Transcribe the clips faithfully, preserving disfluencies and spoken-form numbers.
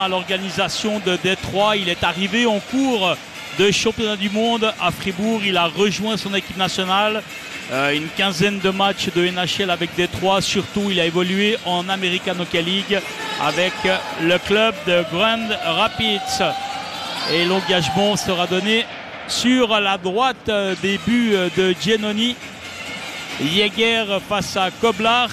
À l'organisation de Détroit, il est arrivé en cours de championnat du monde à Fribourg. Il a rejoint son équipe nationale. Euh, une quinzaine de matchs de N H L avec Détroit. Surtout, il a évolué en American Hockey League avec le club de Grand Rapids. Et l'engagement sera donné sur la droite des buts de Giannoni. Jäger face à Koblar.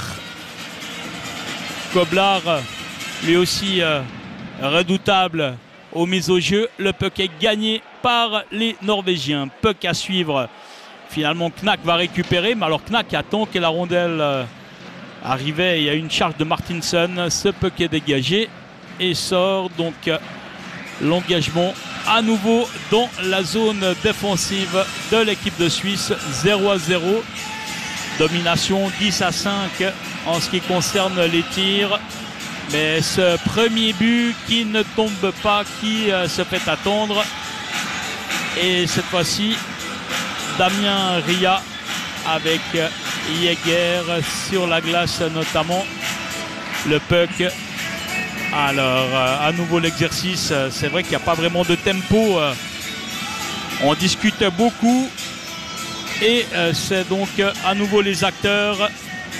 Koblar, lui aussi euh, redoutable aux mises au jeu. Le puck est gagné par les Norvégiens. Puck à suivre. Finalement, Knack va récupérer. Mais alors Knack attend que la rondelle euh, arrivait. Il y a une charge de Martinson. Ce puck est dégagé et sort. Donc euh, l'engagement à nouveau dans la zone défensive de l'équipe de Suisse. zéro à zéro. Domination dix à cinq en ce qui concerne les tirs. Mais ce premier but qui ne tombe pas, qui euh, se fait attendre. Et cette fois-ci, Damien Ria avec euh, Jäger sur la glace notamment. Le puck. Alors, euh, à nouveau l'exercice. C'est vrai qu'il n'y a pas vraiment de tempo. Euh, on discute beaucoup. Et euh, c'est donc euh, à nouveau les acteurs.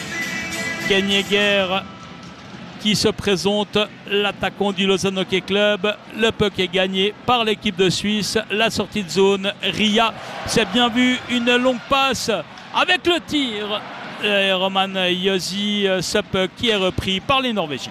Ken Jäger qui se présente, l'attaquant du Lausanne Hockey Club. Le puck est gagné par l'équipe de Suisse. La sortie de zone, Ria, c'est bien vu, une longue passe avec le tir. Et Roman Josi, ce puck qui est repris par les Norvégiens.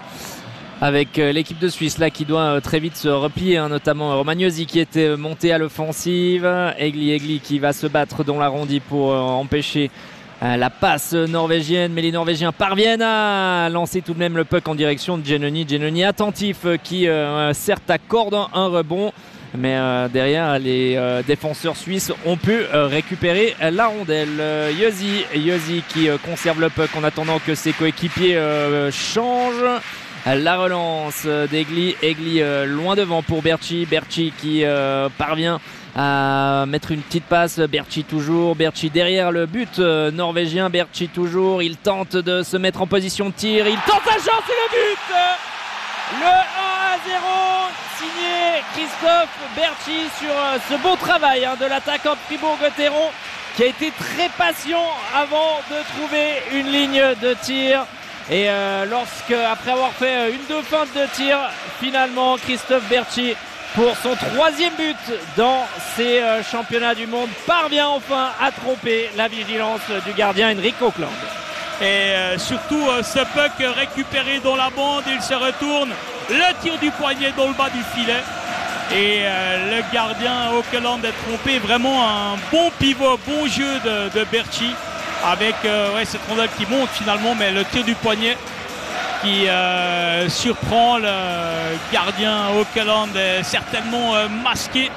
Avec euh, l'équipe de Suisse là qui doit euh, très vite se replier, hein, notamment Romagnosi qui était monté à l'offensive. Egli Egli qui va se battre dans l'arrondi pour euh, empêcher euh, la passe norvégienne, mais les Norvégiens parviennent à lancer tout de même le puck en direction de Giannoni. Giannoni attentif euh, qui euh, certes accorde un rebond, mais euh, derrière les euh, défenseurs suisses ont pu euh, récupérer la rondelle. euh, Josi, Josi qui euh, conserve le puck en attendant que ses coéquipiers euh, changent. La relance d'Egli, Egli euh, loin devant pour Berchi, Berchi qui euh, parvient à mettre une petite passe, Berchi toujours, Berchi derrière le but euh, norvégien, Berchi toujours, il tente de se mettre en position de tir, il tente sa chance et le but. Le un à zéro signé Christophe Berchi sur euh, ce bon travail hein, de l'attaquant de Fribourg-Gotteron qui a été très patient avant de trouver une ligne de tir. Et euh, lorsque, après avoir fait une deux feintes de tir, finalement Christophe Berchi, pour son troisième but dans ces euh, championnats du monde, parvient enfin à tromper la vigilance du gardien Henrik Auckland. Et euh, surtout euh, ce puck récupéré dans la bande, il se retourne, le tir du poignet dans le bas du filet. Et euh, le gardien Auckland est trompé, vraiment un bon pivot, bon jeu de, de Berchi. Avec euh, ouais, cette rondelle qui monte finalement, mais le tir du poignet qui euh, surprend le gardien Auckland est certainement euh, masqué.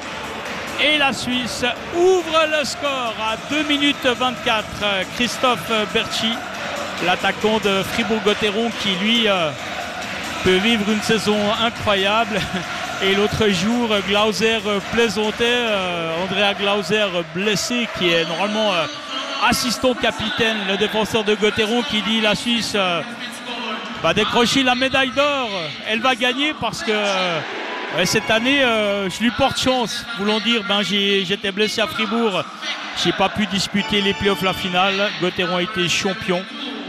Et la Suisse ouvre le score à deux minutes vingt-quatre. Christophe Berchi, l'attaquant de Fribourg-Gotteron qui lui euh, peut vivre une saison incroyable. Et l'autre jour, Glauser plaisantait, euh, Andrea Glauser blessé qui est normalement... Euh, assistant capitaine, le défenseur de Gotteron qui dit la Suisse euh, va décrocher la médaille d'or, elle va gagner parce que euh, ouais, cette année euh, je lui porte chance, voulant dire ben, j'étais blessé à Fribourg, j'ai pas pu disputer les playoffs, la finale. Gotteron a été champion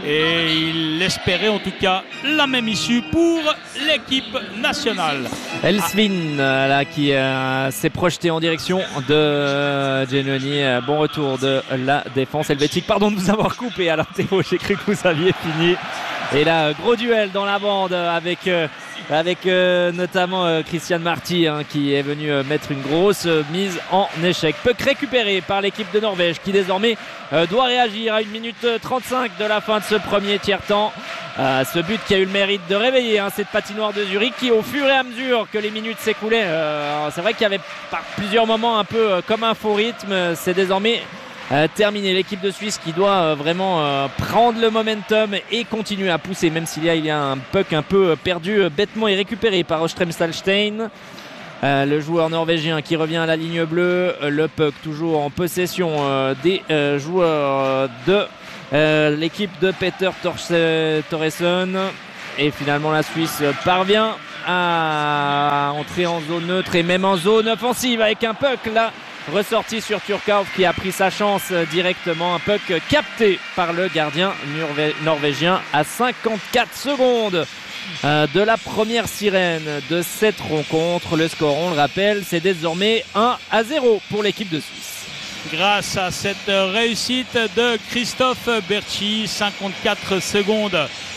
et il espérait en tout cas la même issue pour l'équipe nationale. Elsvin ah. là, qui euh, s'est projeté en direction de euh, Giannoni. Euh, bon retour de la défense helvétique. Pardon de vous avoir coupé. Alors Théo, j'ai cru que vous aviez fini. Et là, gros duel dans la bande avec, euh, avec euh, notamment euh, Christian Marty hein, qui est venu euh, mettre une grosse euh, mise en échec. Puck récupéré par l'équipe de Norvège qui désormais euh, doit réagir à une minute trente-cinq de la fin de ce premier tiers-temps. Euh, ce but qui a eu le mérite de réveiller hein, cette patinoire de Zurich qui au fur et à mesure que les minutes s'écoulaient, euh, c'est vrai qu'il y avait par plusieurs moments un peu euh, comme un faux rythme. C'est désormais Euh, terminé. L'équipe de Suisse qui doit euh, vraiment euh, prendre le momentum et continuer à pousser, même s'il y a, il y a un puck un peu perdu euh, bêtement et récupéré par Ostrem Stalstein. Euh, le joueur norvégien qui revient à la ligne bleue. Euh, le puck toujours en possession euh, des euh, joueurs de euh, l'équipe de Peter Torresson. et finalement la Suisse parvient à entrer en zone neutre et même en zone offensive avec un puck là ressorti sur Turkov qui a pris sa chance directement, un puck capté par le gardien norvégien à cinquante-quatre secondes euh, de la première sirène de cette rencontre. Le score, on le rappelle, c'est désormais un à zéro pour l'équipe de Suisse. Grâce à cette réussite de Christophe Berchi, cinquante-quatre secondes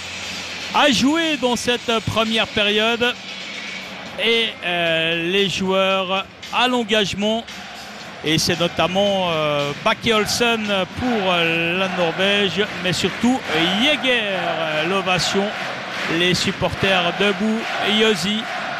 à jouer dans cette première période et euh, les joueurs à l'engagement. Et c'est notamment euh, Bakke Olsen pour euh, la Norvège, mais surtout euh, Jäger, euh, l'ovation, les supporters debout, Josi,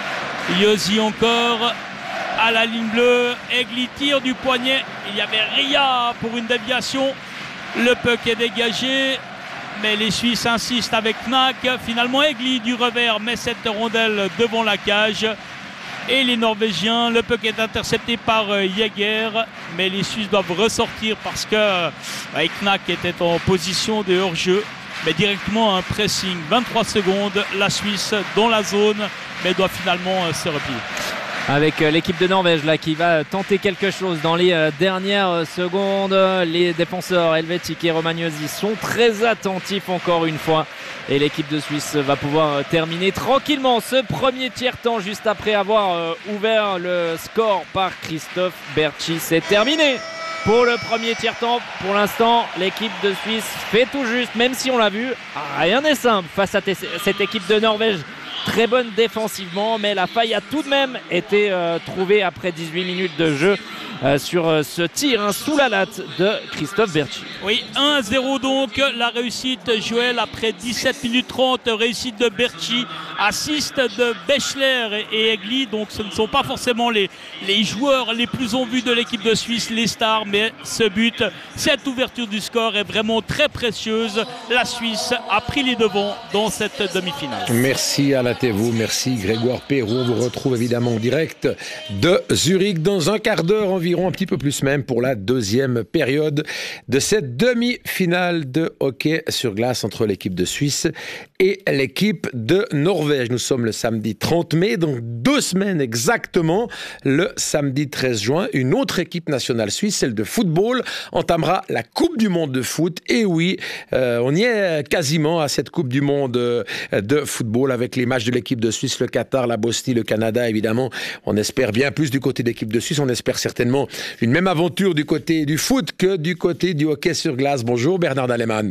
Josi encore à la ligne bleue, Egli tire du poignet, il y avait Ria pour une déviation, le puck est dégagé, mais les Suisses insistent avec Knack, finalement Egli du revers met cette rondelle devant la cage. Et les Norvégiens, le puck est intercepté par euh, Jäger, mais les Suisses doivent ressortir parce que euh, Knack était en position de hors-jeu, mais directement un pressing. vingt-trois secondes, la Suisse dans la zone, mais doit finalement euh, se replier. Avec euh, l'équipe de Norvège là qui va tenter quelque chose dans les euh, dernières euh, secondes. Les défenseurs Helvetic et Romagnosi sont très attentifs encore une fois. Et l'équipe de Suisse va pouvoir euh, terminer tranquillement ce premier tiers-temps juste après avoir euh, ouvert le score par Christophe Berchi. C'est terminé pour le premier tiers-temps. Pour l'instant, l'équipe de Suisse fait tout juste, même si on l'a vu, rien n'est simple face à t- cette équipe de Norvège. Très bonne défensivement, mais la faille a tout de même été euh, trouvée après dix-huit minutes de jeu euh, sur euh, ce tir hein, sous la latte de Christophe Berchi. Oui, un à zéro donc, la réussite Joël après dix-sept minutes trente, réussite de Berchi, assist de Bechler et Egli, donc ce ne sont pas forcément les, les joueurs les plus en vue de l'équipe de Suisse, les stars, mais ce but, cette ouverture du score est vraiment très précieuse. La Suisse a pris les devants dans cette demi-finale. Merci Alain Thévoux, merci Grégoire Perrault. On vous retrouve évidemment en direct de Zurich dans un quart d'heure environ, un petit peu plus même, pour la deuxième période de cette demi-finale de hockey sur glace entre l'équipe de Suisse et l'équipe de Norvège. Nous sommes le samedi trente mai, donc deux semaines exactement. Le samedi treize juin, une autre équipe nationale suisse, celle de football, entamera la Coupe du Monde de foot. Et oui, euh, on y est quasiment à cette Coupe du Monde euh, de football avec les matchs de l'équipe de Suisse, le Qatar, la Bosnie, le Canada, évidemment. On espère bien plus du côté de l'équipe de Suisse. On espère certainement une même aventure du côté du foot que du côté du hockey sur glace. Bonjour Bernard Dallemann.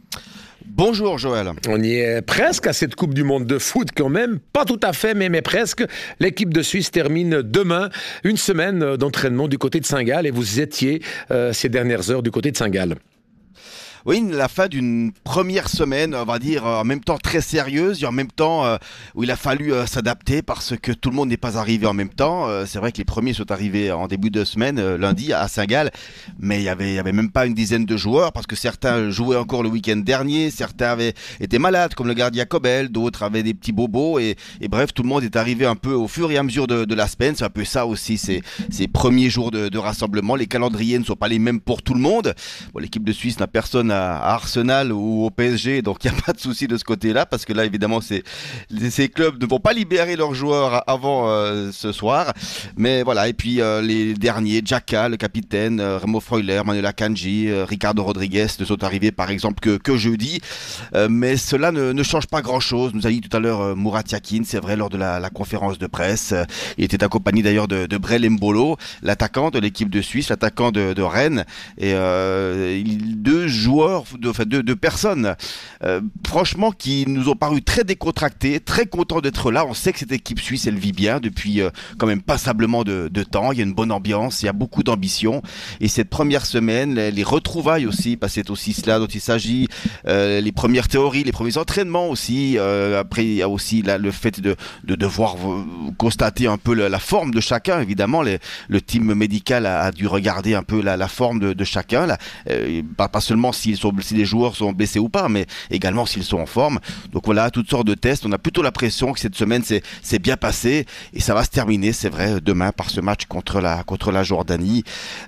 Bonjour Joël. On y est presque à cette Coupe du Monde de foot quand même. Pas tout à fait, mais, mais presque. L'équipe de Suisse termine demain une semaine d'entraînement du côté de Saint-Gall et vous étiez euh, ces dernières heures du côté de Saint-Gall. Oui, la fin d'une première semaine, on va dire, en même temps très sérieuse et en même temps euh, où il a fallu euh, s'adapter parce que tout le monde n'est pas arrivé en même temps. Euh, c'est vrai que les premiers sont arrivés en début de semaine, euh, lundi, à Saint-Gall, mais il y avait, il y avait même pas une dizaine de joueurs parce que certains jouaient encore le week-end dernier, certains avaient été malades comme le gardien Kobel, d'autres avaient des petits bobos et, et bref, tout le monde est arrivé un peu au fur et à mesure de, de la semaine. C'est un peu ça aussi, ces, ces premiers jours de, de rassemblement. Les calendriers ne sont pas les mêmes pour tout le monde. Bon, l'équipe de Suisse n'a personne à à Arsenal ou au P S G, donc il n'y a pas de souci de ce côté-là, parce que là évidemment c'est, ces clubs ne vont pas libérer leurs joueurs avant euh, ce soir, mais voilà. Et puis euh, les derniers, Xhaka, le capitaine, euh, Remo Freuler, Manuel Akanji, euh, Ricardo Rodriguez ne sont arrivés par exemple que, que jeudi, euh, mais cela ne, ne change pas grand-chose. Nous a dit tout à l'heure euh, Murat Yakin, c'est vrai, lors de la, la conférence de presse, euh, il était accompagné d'ailleurs de, de Brel Mbolo, l'attaquant de l'équipe de Suisse, l'attaquant de, de Rennes, et euh, il, deux joueurs De, enfin, de, de personnes euh, franchement qui nous ont paru très décontractés, très contents d'être là. On sait que cette équipe suisse elle vit bien depuis euh, quand même passablement de, de temps. Il y a une bonne ambiance, il y a beaucoup d'ambition et cette première semaine, les, les retrouvailles aussi, parce que c'est aussi cela dont il s'agit, euh, les premières théories, les premiers entraînements aussi, euh, après il y a aussi là, le fait de, de devoir constater un peu la, la forme de chacun. Évidemment les, le team médical a, a dû regarder un peu la, la forme de, de chacun là, euh, pas, pas seulement si s'ils sont, si les joueurs sont blessés ou pas, mais également s'ils sont en forme. Donc voilà, toutes sortes de tests. On a plutôt l'impression que cette semaine c'est bien passé et ça va se terminer, c'est vrai, demain par ce match contre la, contre la Jordanie.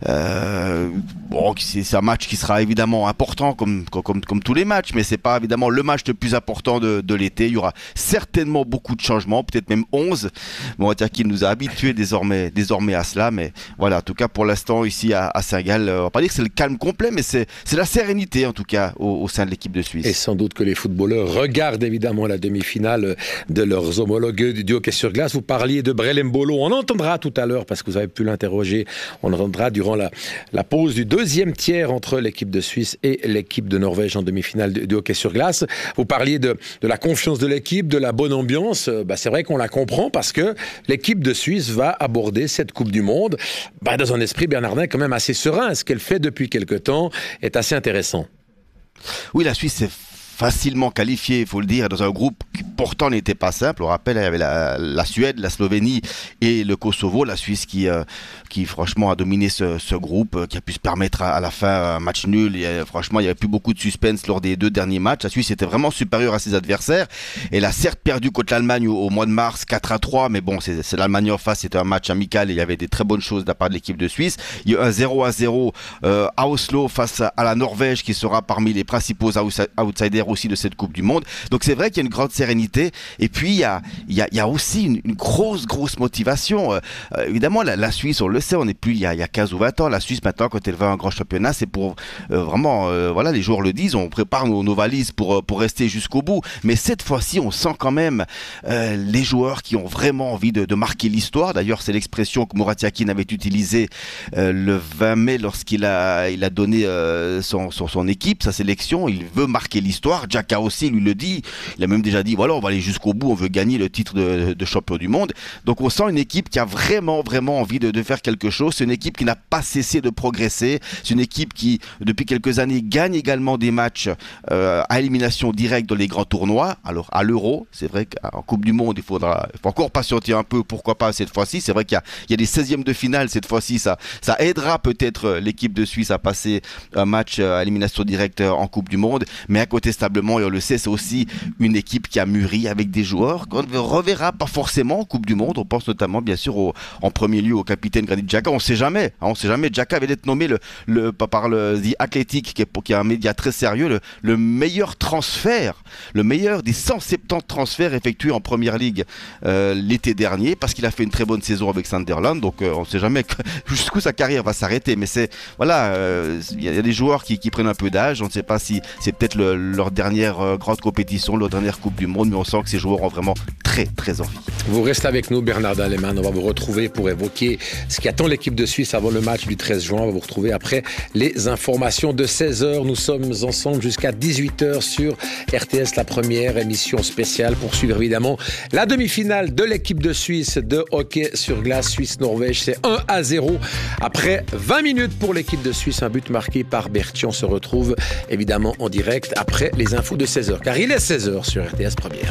Euh, bon, c'est un match qui sera évidemment important comme, comme, comme tous les matchs, mais c'est pas évidemment le match le plus important de, de l'été. Il y aura certainement beaucoup de changements, peut-être même onze. Bon, on va dire qu'il nous a habitués désormais, désormais à cela, mais voilà, en tout cas pour l'instant ici à, à Saint-Gall, on va pas dire que c'est le calme complet, mais c'est la sérénité en tout cas au, au sein de l'équipe de Suisse. Et sans doute que les footballeurs regardent évidemment la demi-finale de leurs homologues du hockey sur glace. Vous parliez de Brel Mbolo, on entendra tout à l'heure parce que vous avez pu l'interroger, on entendra durant la, la pause du deuxième tiers entre l'équipe de Suisse et l'équipe de Norvège en demi-finale du, du hockey sur glace. Vous parliez de, de la confiance de l'équipe, de la bonne ambiance. Bah, c'est vrai qu'on la comprend parce que l'équipe de Suisse va aborder cette Coupe du Monde bah, dans un esprit bernardin quand même assez serein. Ce qu'elle fait depuis quelque temps est assez intéressant. Oui, la Suisse c'est facilement qualifié, il faut le dire, dans un groupe qui pourtant n'était pas simple. On rappelle, il y avait la, la Suède, la Slovénie et le Kosovo. La Suisse qui, euh, qui franchement a dominé ce, ce groupe, euh, qui a pu se permettre à, à la fin un match nul. Et, euh, franchement, il n'y avait plus beaucoup de suspense lors des deux derniers matchs. La Suisse était vraiment supérieure à ses adversaires. Elle a certes perdu contre l'Allemagne au, au mois de mars quatre à trois, mais bon, c'est l'Allemagne en face, c'était un match amical et il y avait des très bonnes choses de la part de l'équipe de Suisse. Il y a eu un zéro à zéro euh, à Oslo face à, à la Norvège qui sera parmi les principaux outsiders aussi de cette Coupe du Monde. Donc c'est vrai qu'il y a une grande sérénité et puis il y a, il y a, il y a aussi une, une grosse grosse motivation. Euh, évidemment la, la Suisse, on le sait, on n'est plus il y, a, il y a quinze ou vingt ans. La Suisse maintenant quand elle va à un grand championnat, c'est pour euh, vraiment, euh, voilà, les joueurs le disent, on prépare nos, nos valises pour, pour rester jusqu'au bout. Mais cette fois-ci on sent quand même euh, les joueurs qui ont vraiment envie de, de marquer l'histoire. D'ailleurs c'est l'expression que Murat Yakin avait utilisée euh, le vingt mai lorsqu'il a, il a donné euh, son, son, son équipe, sa sélection. Il veut marquer l'histoire. Jaka aussi lui le dit, il a même déjà dit voilà, on va aller jusqu'au bout, on veut gagner le titre de, de champion du monde. Donc on sent une équipe qui a vraiment vraiment envie de, de faire quelque chose. C'est une équipe qui n'a pas cessé de progresser, c'est une équipe qui depuis quelques années gagne également des matchs euh, à élimination directe dans les grands tournois. Alors à l'Euro, c'est vrai qu'en Coupe du Monde il faudra il faut encore patienter un peu, pourquoi pas cette fois-ci. C'est vrai qu'il y, y a des seizièmes de finale cette fois-ci, ça, ça aidera peut-être l'équipe de Suisse à passer un match à élimination directe en Coupe du Monde, mais incontestablement, et on le sait, c'est aussi une équipe qui a mûri avec des joueurs qu'on ne reverra pas forcément en Coupe du Monde. On pense notamment bien sûr au, en premier lieu au capitaine Granit Xhaka. On ne sait jamais, hein, on sait jamais. Xhaka avait été nommé le, le, par le The Athletic, qui est, qui est un média très sérieux, le, le meilleur transfert, le meilleur des cent soixante-dix transferts effectués en Première Ligue euh, l'été dernier, parce qu'il a fait une très bonne saison avec Sunderland. Donc euh, on ne sait jamais jusqu'où sa carrière va s'arrêter. Mais c'est voilà, il euh, y, y a des joueurs qui, qui prennent un peu d'âge. On ne sait pas si c'est peut-être le, leur dernière euh, grande compétition, leur dernière Coupe du Monde, mais on sent que ces joueurs ont vraiment très très envie. Vous restez avec nous, Bernardin Lehmann. On va vous retrouver pour évoquer ce qui attend l'équipe de Suisse avant le match du treize juin. On va vous retrouver après les informations de seize heures. Nous sommes ensemble jusqu'à dix-huit heures sur R T S, la première émission spéciale pour suivre évidemment la demi-finale de l'équipe de Suisse de hockey sur glace. Suisse-Norvège, c'est un à zéro. Après vingt minutes pour l'équipe de Suisse, un but marqué par Berti. On se retrouve évidemment en direct après les infos de seize heures, car il est seize heures sur R T S Première.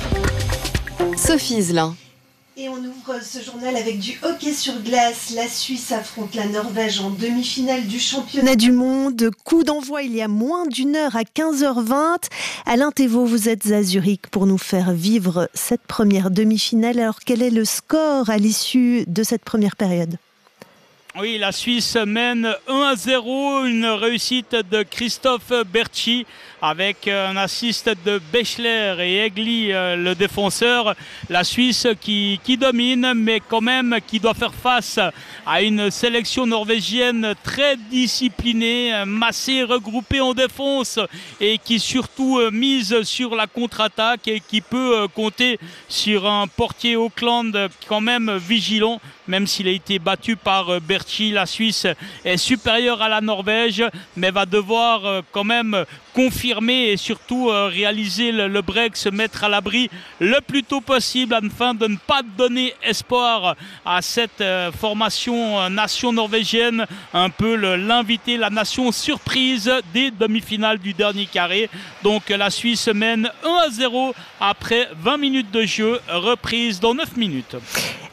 Sophie Zlin. Et on ouvre ce journal avec du hockey sur glace. La Suisse affronte la Norvège en demi-finale du championnat du monde. Coup d'envoi il y a moins d'une heure à quinze heures vingt. Alain Thévault, vous êtes à Zurich pour nous faire vivre cette première demi-finale. Alors quel est le score à l'issue de cette première période ? Oui, la Suisse mène un à zéro, une réussite de Christophe Berchi avec un assist de Bechler et Egli, le défenseur. La Suisse qui, qui domine, mais quand même qui doit faire face à une sélection norvégienne très disciplinée, massée, regroupée en défense et qui surtout mise sur la contre-attaque et qui peut compter sur un portier Auckland quand même vigilant, même s'il a été battu par Berchi. La Suisse est supérieure à la Norvège, mais va devoir quand même confirmer et surtout réaliser le break, se mettre à l'abri le plus tôt possible afin de ne pas donner espoir à cette formation nation norvégienne, un peu l'invité, la nation surprise des demi-finales du dernier carré. Donc la Suisse mène un à zéro après vingt minutes de jeu, reprise dans neuf minutes.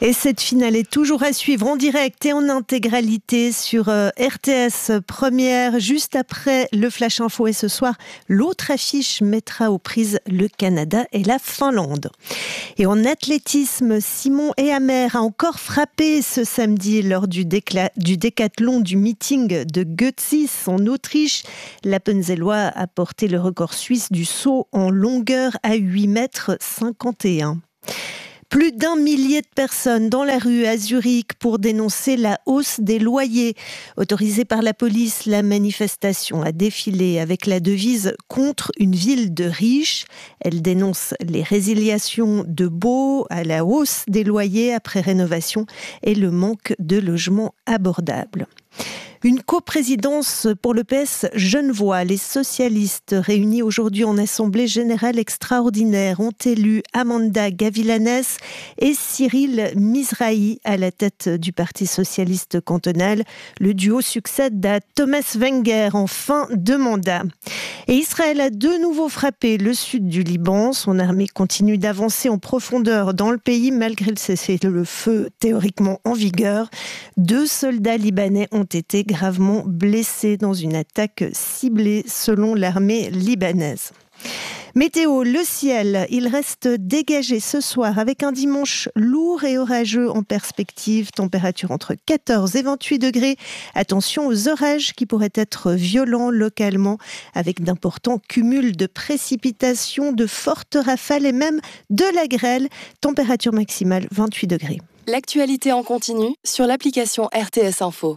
Et cette finale est toujours à suivre en direct et en intégralité sur euh, R T S Première. Juste après le Flash Info et ce soir, l'autre affiche mettra aux prises le Canada et la Finlande. Et en athlétisme, Simon Ehammer a encore frappé ce samedi lors du, décla- du décathlon du meeting de Götzis en Autriche. L'Appenzellois a porté le record suisse du saut en longueur à huit mètres cinquante et un. Plus d'un millier de personnes dans la rue à Zurich pour dénoncer la hausse des loyers. Autorisée par la police, la manifestation a défilé avec la devise « Contre une ville de riches ». Elle dénonce les résiliations de baux à la hausse des loyers après rénovation et le manque de logements abordables. Une coprésidence pour le P S Genevois. Les socialistes réunis aujourd'hui en Assemblée générale extraordinaire ont élu Amanda Gavilanes et Cyril Mizrahi à la tête du Parti socialiste cantonal. Le duo succède à Thomas Wenger en fin de mandat. Et Israël a de nouveau frappé le sud du Liban. Son armée continue d'avancer en profondeur dans le pays malgré le cessez-le-feu théoriquement en vigueur. Deux soldats libanais ont été gravement blessés dans une attaque ciblée selon l'armée libanaise. Météo, le ciel, il reste dégagé ce soir avec un dimanche lourd et orageux en perspective. Température entre quatorze et vingt-huit degrés. Attention aux orages qui pourraient être violents localement avec d'importants cumuls de précipitations, de fortes rafales et même de la grêle. Température maximale vingt-huit degrés. L'actualité en continu sur l'application R T S Info.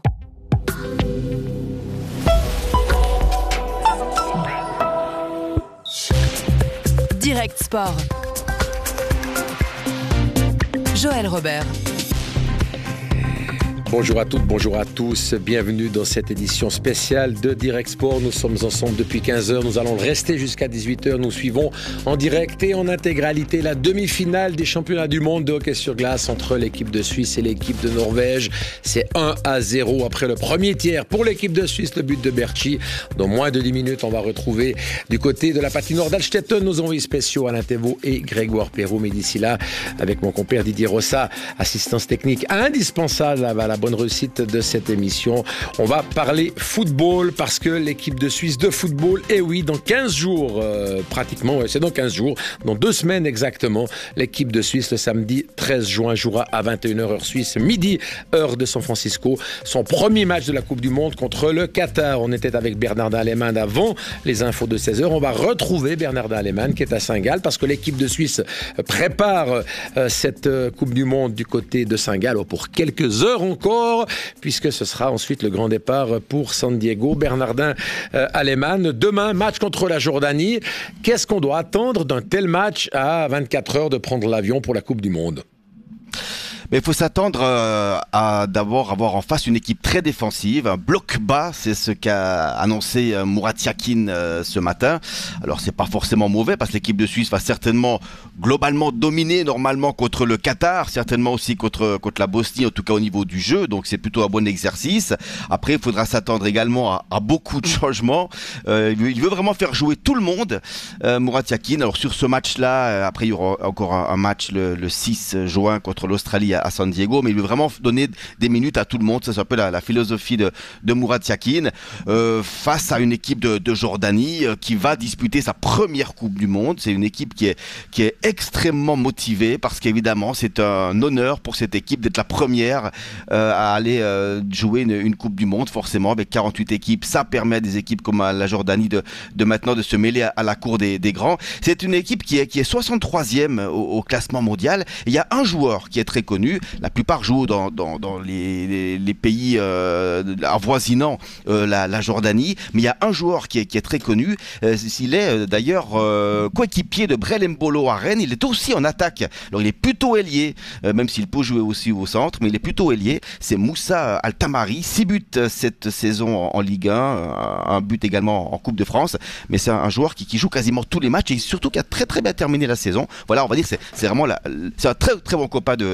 Direct Sport. Joël Robert. Bonjour à toutes, bonjour à tous. Bienvenue dans cette édition spéciale de Direct Sport. Nous sommes ensemble depuis quinze heures. Nous allons rester jusqu'à dix-huit heures. Nous suivons en direct et en intégralité la demi-finale des championnats du monde de hockey sur glace entre l'équipe de Suisse et l'équipe de Norvège. C'est un à zéro après le premier tiers pour l'équipe de Suisse. Le but de Berchi. Dans moins de dix minutes, on va retrouver du côté de la patinoire d'Alstetten nos envoyés spéciaux Alain Thévault et Grégoire Perrault. Mais d'ici là, avec mon compère Didier Rossa, assistance technique indispensable à la bonne réussite de cette émission. On va parler football parce que l'équipe de Suisse de football, et oui, dans quinze jours, euh, pratiquement, ouais, c'est dans quinze jours, dans deux semaines exactement, l'équipe de Suisse, le samedi treize juin, jouera à vingt et une heures heure suisse, midi, heure de San Francisco, son premier match de la Coupe du Monde contre le Qatar. On était avec Bernardin Lehmann avant les infos de seize heures. On va retrouver Bernardin Lehmann qui est à Saint-Gall parce que l'équipe de Suisse prépare euh, cette euh, Coupe du Monde du côté de Saint-Gall pour quelques heures encore, puisque ce sera ensuite le grand départ pour San Diego. Bernardin euh, Alemann, demain, match contre la Jordanie. Qu'est-ce qu'on doit attendre d'un tel match à vingt-quatre heures de prendre l'avion pour la Coupe du Monde? Mais il faut s'attendre euh, à d'abord avoir en face une équipe très défensive, un bloc bas, c'est ce qu'a annoncé euh, Murat Yakin euh, ce matin. Alors c'est pas forcément mauvais parce que l'équipe de Suisse va certainement globalement dominer normalement contre le Qatar, certainement aussi contre contre la Bosnie, en tout cas au niveau du jeu. Donc c'est plutôt un bon exercice. Après il faudra s'attendre également à, à beaucoup de changements. Euh, il, veut, il veut vraiment faire jouer tout le monde, euh, Murat Yakin. Alors sur ce match-là, euh, après il y aura encore un, un match le, le six juin contre l'Australie à San Diego, mais il veut vraiment donner des minutes à tout le monde. Ça, c'est un peu la, la philosophie de, de Murat Yakin euh, face à une équipe de, de Jordanie euh, qui va disputer sa première Coupe du Monde. C'est une équipe qui est, qui est extrêmement motivée parce qu'évidemment c'est un honneur pour cette équipe d'être la première euh, à aller euh, jouer une, une Coupe du Monde, forcément avec quarante-huit équipes. Ça permet à des équipes comme la Jordanie de, de maintenant de se mêler à, à la cour des, des grands. C'est une équipe qui est, qui est soixante-troisième au, au classement mondial. Et il y a un joueur qui est très connu. La plupart jouent dans, dans, dans les, les, les pays euh, avoisinant euh, la, la Jordanie, mais il y a un joueur qui est, qui est très connu. Euh, il est euh, d'ailleurs euh, coéquipier de Brel Mbolo à Rennes. Il est aussi en attaque. Alors il est plutôt ailier, euh, même s'il peut jouer aussi au centre, mais il est plutôt ailier. C'est Moussa Altamari, six buts cette saison en, en Ligue un, un but également en Coupe de France. Mais c'est un, un joueur qui, qui joue quasiment tous les matchs et surtout qui a très très bien terminé la saison. Voilà, on va dire c'est c'est vraiment la, c'est un très très bon copain de, de, de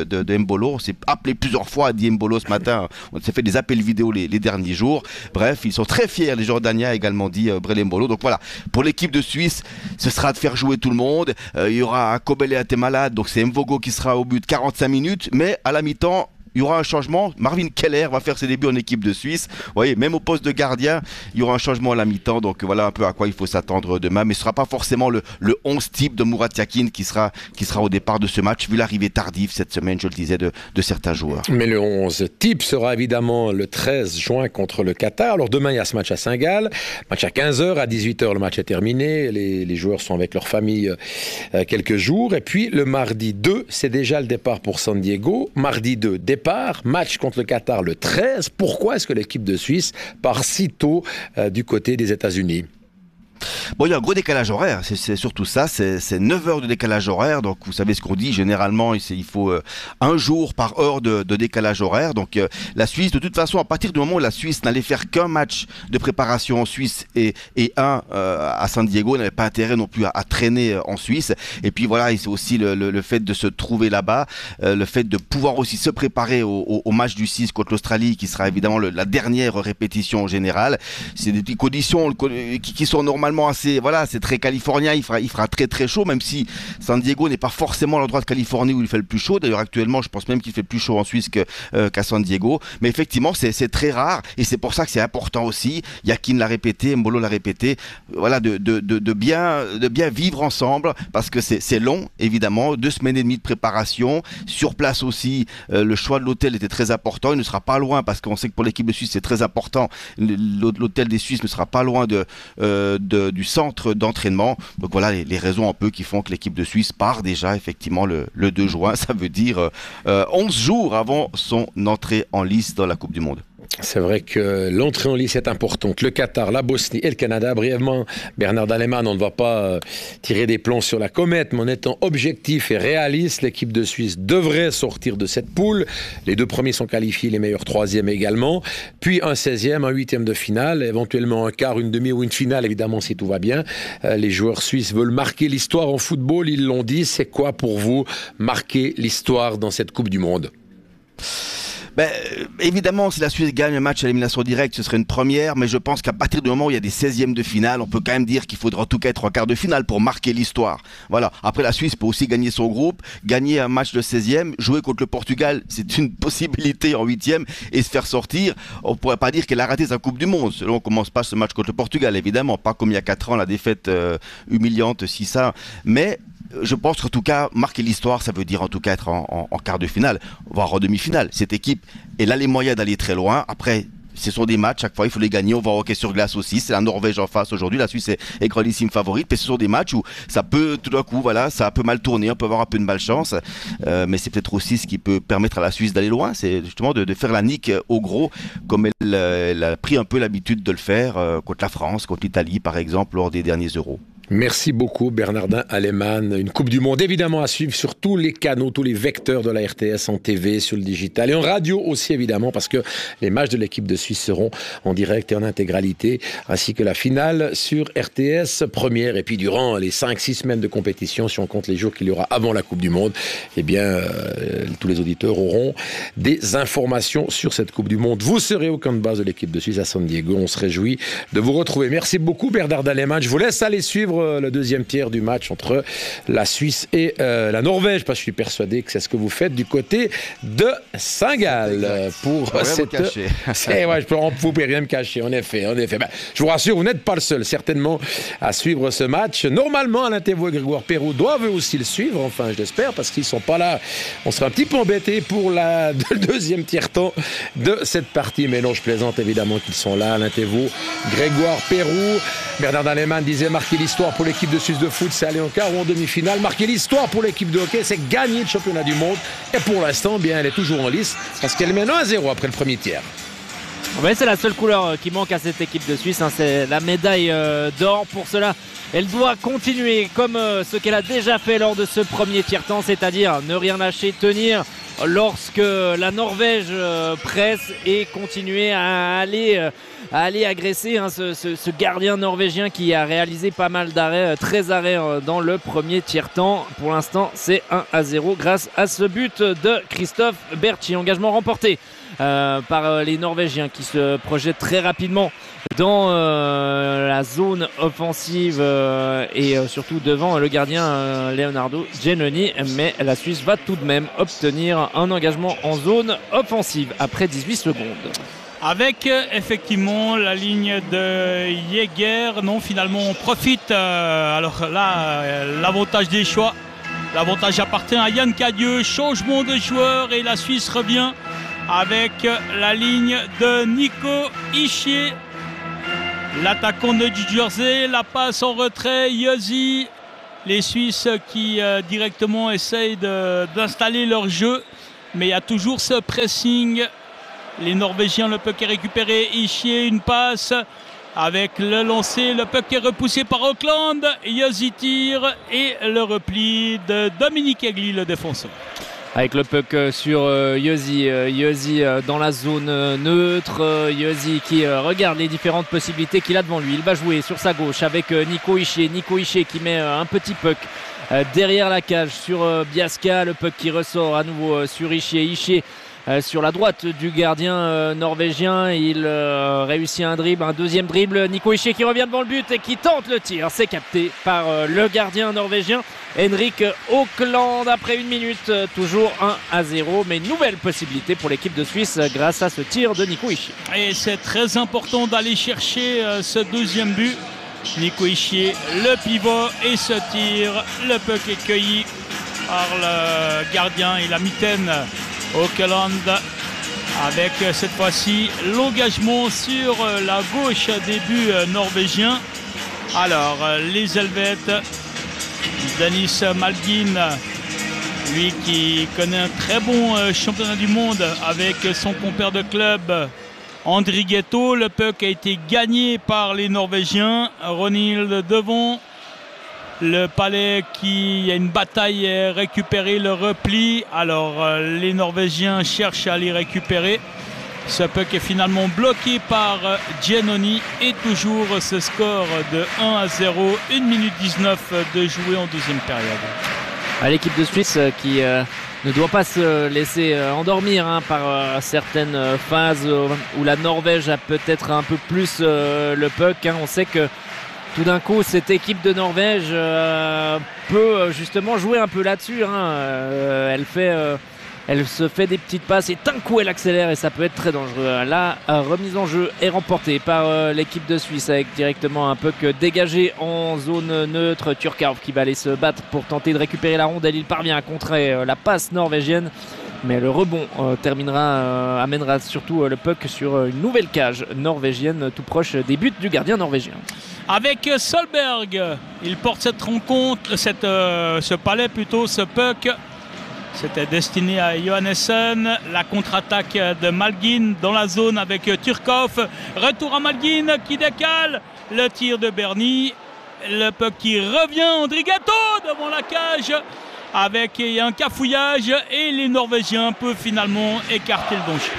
Mbolo. On s'est appelé plusieurs fois à Mbolo ce matin. On s'est fait des appels vidéo les, les derniers jours. Bref, ils sont très fiers. Les Jordaniens a également dit euh, Brelem Mbolo. Donc voilà, pour l'équipe de Suisse, ce sera de faire jouer tout le monde. Euh, il y aura un Kobele Atemalade, donc c'est Mvogo qui sera au but quarante-cinq minutes. Mais à la mi-temps, il y aura un changement. Marvin Keller va faire ses débuts en équipe de Suisse. Vous voyez, même au poste de gardien, il y aura un changement à la mi-temps. Donc voilà un peu à quoi il faut s'attendre demain. Mais ce ne sera pas forcément le, le onze type de Murat Yakin qui sera, qui sera au départ de ce match, vu l'arrivée tardive cette semaine, je le disais, de, de certains joueurs. Mais le onze type sera évidemment le treize juin contre le Qatar. Alors demain, il y a ce match à Saint-Gall. Match à quinze heures. À dix-huit heures, le match est terminé. Les, les joueurs sont avec leur famille euh, quelques jours. Et puis le mardi deux, c'est déjà le départ pour San Diego. Mardi deux, départ. Match contre le Qatar le treize. Pourquoi est-ce que l'équipe de Suisse part si tôt euh, du côté des États-Unis ? Bon, il y a un gros décalage horaire, c'est, c'est surtout ça, c'est, c'est neuf heures de décalage horaire, donc vous savez ce qu'on dit, généralement il faut euh, un jour par heure de, de décalage horaire, donc euh, la Suisse, de toute façon, à partir du moment où la Suisse n'allait faire qu'un match de préparation en Suisse et, et un euh, à San Diego, n'avait pas intérêt non plus à, à traîner en Suisse, et puis voilà, c'est aussi le, le, le fait de se trouver là-bas, euh, le fait de pouvoir aussi se préparer au, au, au match du six contre l'Australie, qui sera évidemment le, la dernière répétition générale, c'est des conditions qui, qui sont normalement assez, voilà, c'est très californien, il fera, il fera très très chaud, même si San Diego n'est pas forcément l'endroit de Californie où il fait le plus chaud. D'ailleurs, actuellement, je pense même qu'il fait plus chaud en Suisse que, euh, qu'à San Diego. Mais effectivement, c'est, c'est très rare et c'est pour ça que c'est important aussi. Yakin l'a répété, Mbolo l'a répété, voilà, de, de, de, de, bien, de bien vivre ensemble parce que c'est, c'est long, évidemment. Deux semaines et demie de préparation. Sur place aussi, euh, le choix de l'hôtel était très important. Il ne sera pas loin parce qu'on sait que pour l'équipe de Suisse, c'est très important. L'hôtel des Suisses ne sera pas loin de, euh, de du centre d'entraînement. Donc voilà les, les raisons un peu qui font que l'équipe de Suisse part déjà effectivement le, le deux juin. Ça veut dire euh, onze jours avant son entrée en lice dans la Coupe du Monde. C'est vrai que l'entrée en lice est importante. Le Qatar, la Bosnie et le Canada. Brièvement, Bernard Dallemann, on ne va pas tirer des plombs sur la comète, mais en étant objectif et réaliste, l'équipe de Suisse devrait sortir de cette poule. Les deux premiers sont qualifiés, les meilleurs troisièmes également. Puis un seizième, un huitième de finale, éventuellement un quart, une demi ou une finale, évidemment, si tout va bien. Les joueurs suisses veulent marquer l'histoire en football, ils l'ont dit. C'est quoi pour vous marquer l'histoire dans cette Coupe du Monde ? Ben, évidemment, si la Suisse gagne un match à l'élimination directe, ce serait une première, mais je pense qu'à partir du moment où il y a des seizièmes de finale, on peut quand même dire qu'il faudra en tout cas être en quart de finale pour marquer l'histoire. Voilà. Après, la Suisse peut aussi gagner son groupe, gagner un match de seizième, jouer contre le Portugal, c'est une possibilité en huitième, et se faire sortir. On ne pourrait pas dire qu'elle a raté sa Coupe du Monde. On ne commence pas ce match contre le Portugal, évidemment, pas comme il y a quatre ans, la défaite euh, humiliante six à un. Mais je pense qu'en tout cas, marquer l'histoire, ça veut dire en tout cas être en, en, en quart de finale, voire en demi-finale. Cette équipe, elle a les moyens d'aller très loin. Après, ce sont des matchs, chaque fois il faut les gagner. On va au hockey sur glace aussi, c'est la Norvège en face aujourd'hui, la Suisse est, est grandissime favorite, mais ce sont des matchs où ça peut tout d'un coup, voilà, ça a un peu mal tourné, on peut avoir un peu de malchance, euh, mais c'est peut-être aussi ce qui peut permettre à la Suisse d'aller loin, c'est justement de, de faire la nique au gros, comme elle, elle a pris un peu l'habitude de le faire euh, contre la France, contre l'Italie par exemple, lors des derniers Euros. Merci beaucoup Bernardin Dallemann. Une Coupe du Monde évidemment à suivre sur tous les canaux, tous les vecteurs de la R T S en T V, sur le digital et en radio aussi évidemment parce que les matchs de l'équipe de Suisse seront en direct et en intégralité ainsi que la finale sur R T S première et puis durant les cinq six semaines de compétition si on compte les jours qu'il y aura avant la Coupe du Monde, eh bien euh, tous les auditeurs auront des informations sur cette Coupe du Monde. Vous serez au camp de base de l'équipe de Suisse à San Diego. On se réjouit de vous retrouver. Merci beaucoup Bernard Dallemann. Je vous laisse aller suivre le deuxième tiers du match entre la Suisse et euh, la Norvège, parce que je suis persuadé que c'est ce que vous faites du côté de Saint-Gall pour ouais, cette. Et ouais, je peux, vous pouvez rien me cacher, en effet, en effet. Ben, je vous rassure, vous n'êtes pas le seul, certainement, à suivre ce match. Normalement, Alain Thévoux et Grégoire Perrault doivent aussi le suivre, enfin, je l'espère, parce qu'ils sont pas là. On sera un petit peu embêtés pour la le deuxième tiers-temps de cette partie, mais non, je plaisante évidemment qu'ils sont là. Alain Thévoux, Grégoire Perrault, Bernard Dallemann disait marquer l'histoire pour l'équipe de Suisse de foot, c'est aller en quart ou en demi-finale. Marquer l'histoire pour l'équipe de hockey, c'est gagner le championnat du monde. Et pour l'instant, bien, elle est toujours en lice parce qu'elle mène un à zéro après le premier tiers. Ouais, c'est la seule couleur qui manque à cette équipe de Suisse, hein, c'est la médaille euh, d'or. Pour cela, elle doit continuer comme euh, ce qu'elle a déjà fait lors de ce premier tiers-temps, c'est-à-dire ne rien lâcher, tenir lorsque la Norvège euh, presse et continuer à aller, euh, à aller agresser hein, ce, ce, ce gardien norvégien qui a réalisé pas mal d'arrêts, euh, treize arrêts euh, dans le premier tiers-temps. Pour l'instant, c'est un à zéro grâce à ce but de Christophe Berchi. Engagement remporté Euh, par euh, les Norvégiens qui se projettent très rapidement dans euh, la zone offensive euh, et euh, surtout devant euh, le gardien euh, Leonardo Giannoni, mais la Suisse va tout de même obtenir un engagement en zone offensive après dix-huit secondes. Avec euh, effectivement la ligne de Jäger, non finalement on profite, euh, alors là euh, l'avantage des choix, l'avantage appartient à Yann Cadieux, changement de joueur et la Suisse revient avec la ligne de Nico Hischier, l'attaquant de New Jersey, la passe en retrait, Yossi, les Suisses qui euh, directement essayent de, d'installer leur jeu, mais il y a toujours ce pressing, les Norvégiens, le puck est récupéré, Hischier, une passe avec le lancer, le puck est repoussé par Auckland, Yossi tire et le repli de Dominique Egli, le défenseur. Avec le puck sur euh, Yossi, euh, Yossi euh, dans la zone euh, neutre, euh, Yossi qui euh, regarde les différentes possibilités qu'il a devant lui. Il va jouer sur sa gauche avec euh, Nico Hischier, Nico Hischier qui met euh, un petit puck euh, derrière la cage sur euh, Biasca, le puck qui ressort à nouveau euh, sur Hischier, Hischier Euh, sur la droite du gardien euh, norvégien, il euh, réussit un dribble, un deuxième dribble, Nico Hischier qui revient devant le but et qui tente le tir, c'est capté par euh, le gardien norvégien Henrik Auckland après une minute, euh, toujours un à zéro, mais une nouvelle possibilité pour l'équipe de Suisse euh, grâce à ce tir de Nico Hischier. Et c'est très important d'aller chercher euh, ce deuxième but. Nico Hischier, le pivot et ce tir, le puck est cueilli par le gardien et la mitaine Auckland avec cette fois-ci l'engagement sur la gauche des buts norvégiens. Alors les Helvètes, Dennis Malgin, lui qui connaît un très bon championnat du monde avec son compère de club Andri Ghetto. Le puck a été gagné par les Norvégiens. Ronhild devant. Le Palais qui a une bataille à récupérer le repli. Alors euh, les Norvégiens cherchent à les récupérer. Ce puck est finalement bloqué par euh, Giannoni et toujours ce score de un à zéro. une minute dix-neuf de jouer en deuxième période. À l'équipe de Suisse euh, qui euh, ne doit pas se laisser euh, endormir hein, par euh, certaines euh, phases euh, où la Norvège a peut-être un peu plus euh, le puck. Hein. On sait que tout d'un coup, cette équipe de Norvège euh, peut justement jouer un peu là-dessus. Hein. Euh, elle, fait, euh, elle se fait des petites passes et d'un coup, elle accélère et ça peut être très dangereux. La remise en jeu est remportée par euh, l'équipe de Suisse avec directement un puck dégagé en zone neutre. Turkov qui va aller se battre pour tenter de récupérer la rondelle. Il parvient à contrer euh, la passe norvégienne. Mais le rebond euh, terminera, euh, amènera surtout euh, le puck sur euh, une nouvelle cage norvégienne tout proche des buts du gardien norvégien. Avec Solberg, il porte cette rencontre, cette, euh, ce palais plutôt, ce puck. C'était destiné à Johannessen. La contre-attaque de Malgin dans la zone avec Turkov. Retour à Malgin qui décale. Le tir de Bernie. Le puck qui revient. Andri Ghetto devant la cage. Avec un cafouillage et les Norvégiens peuvent finalement écarter le danger.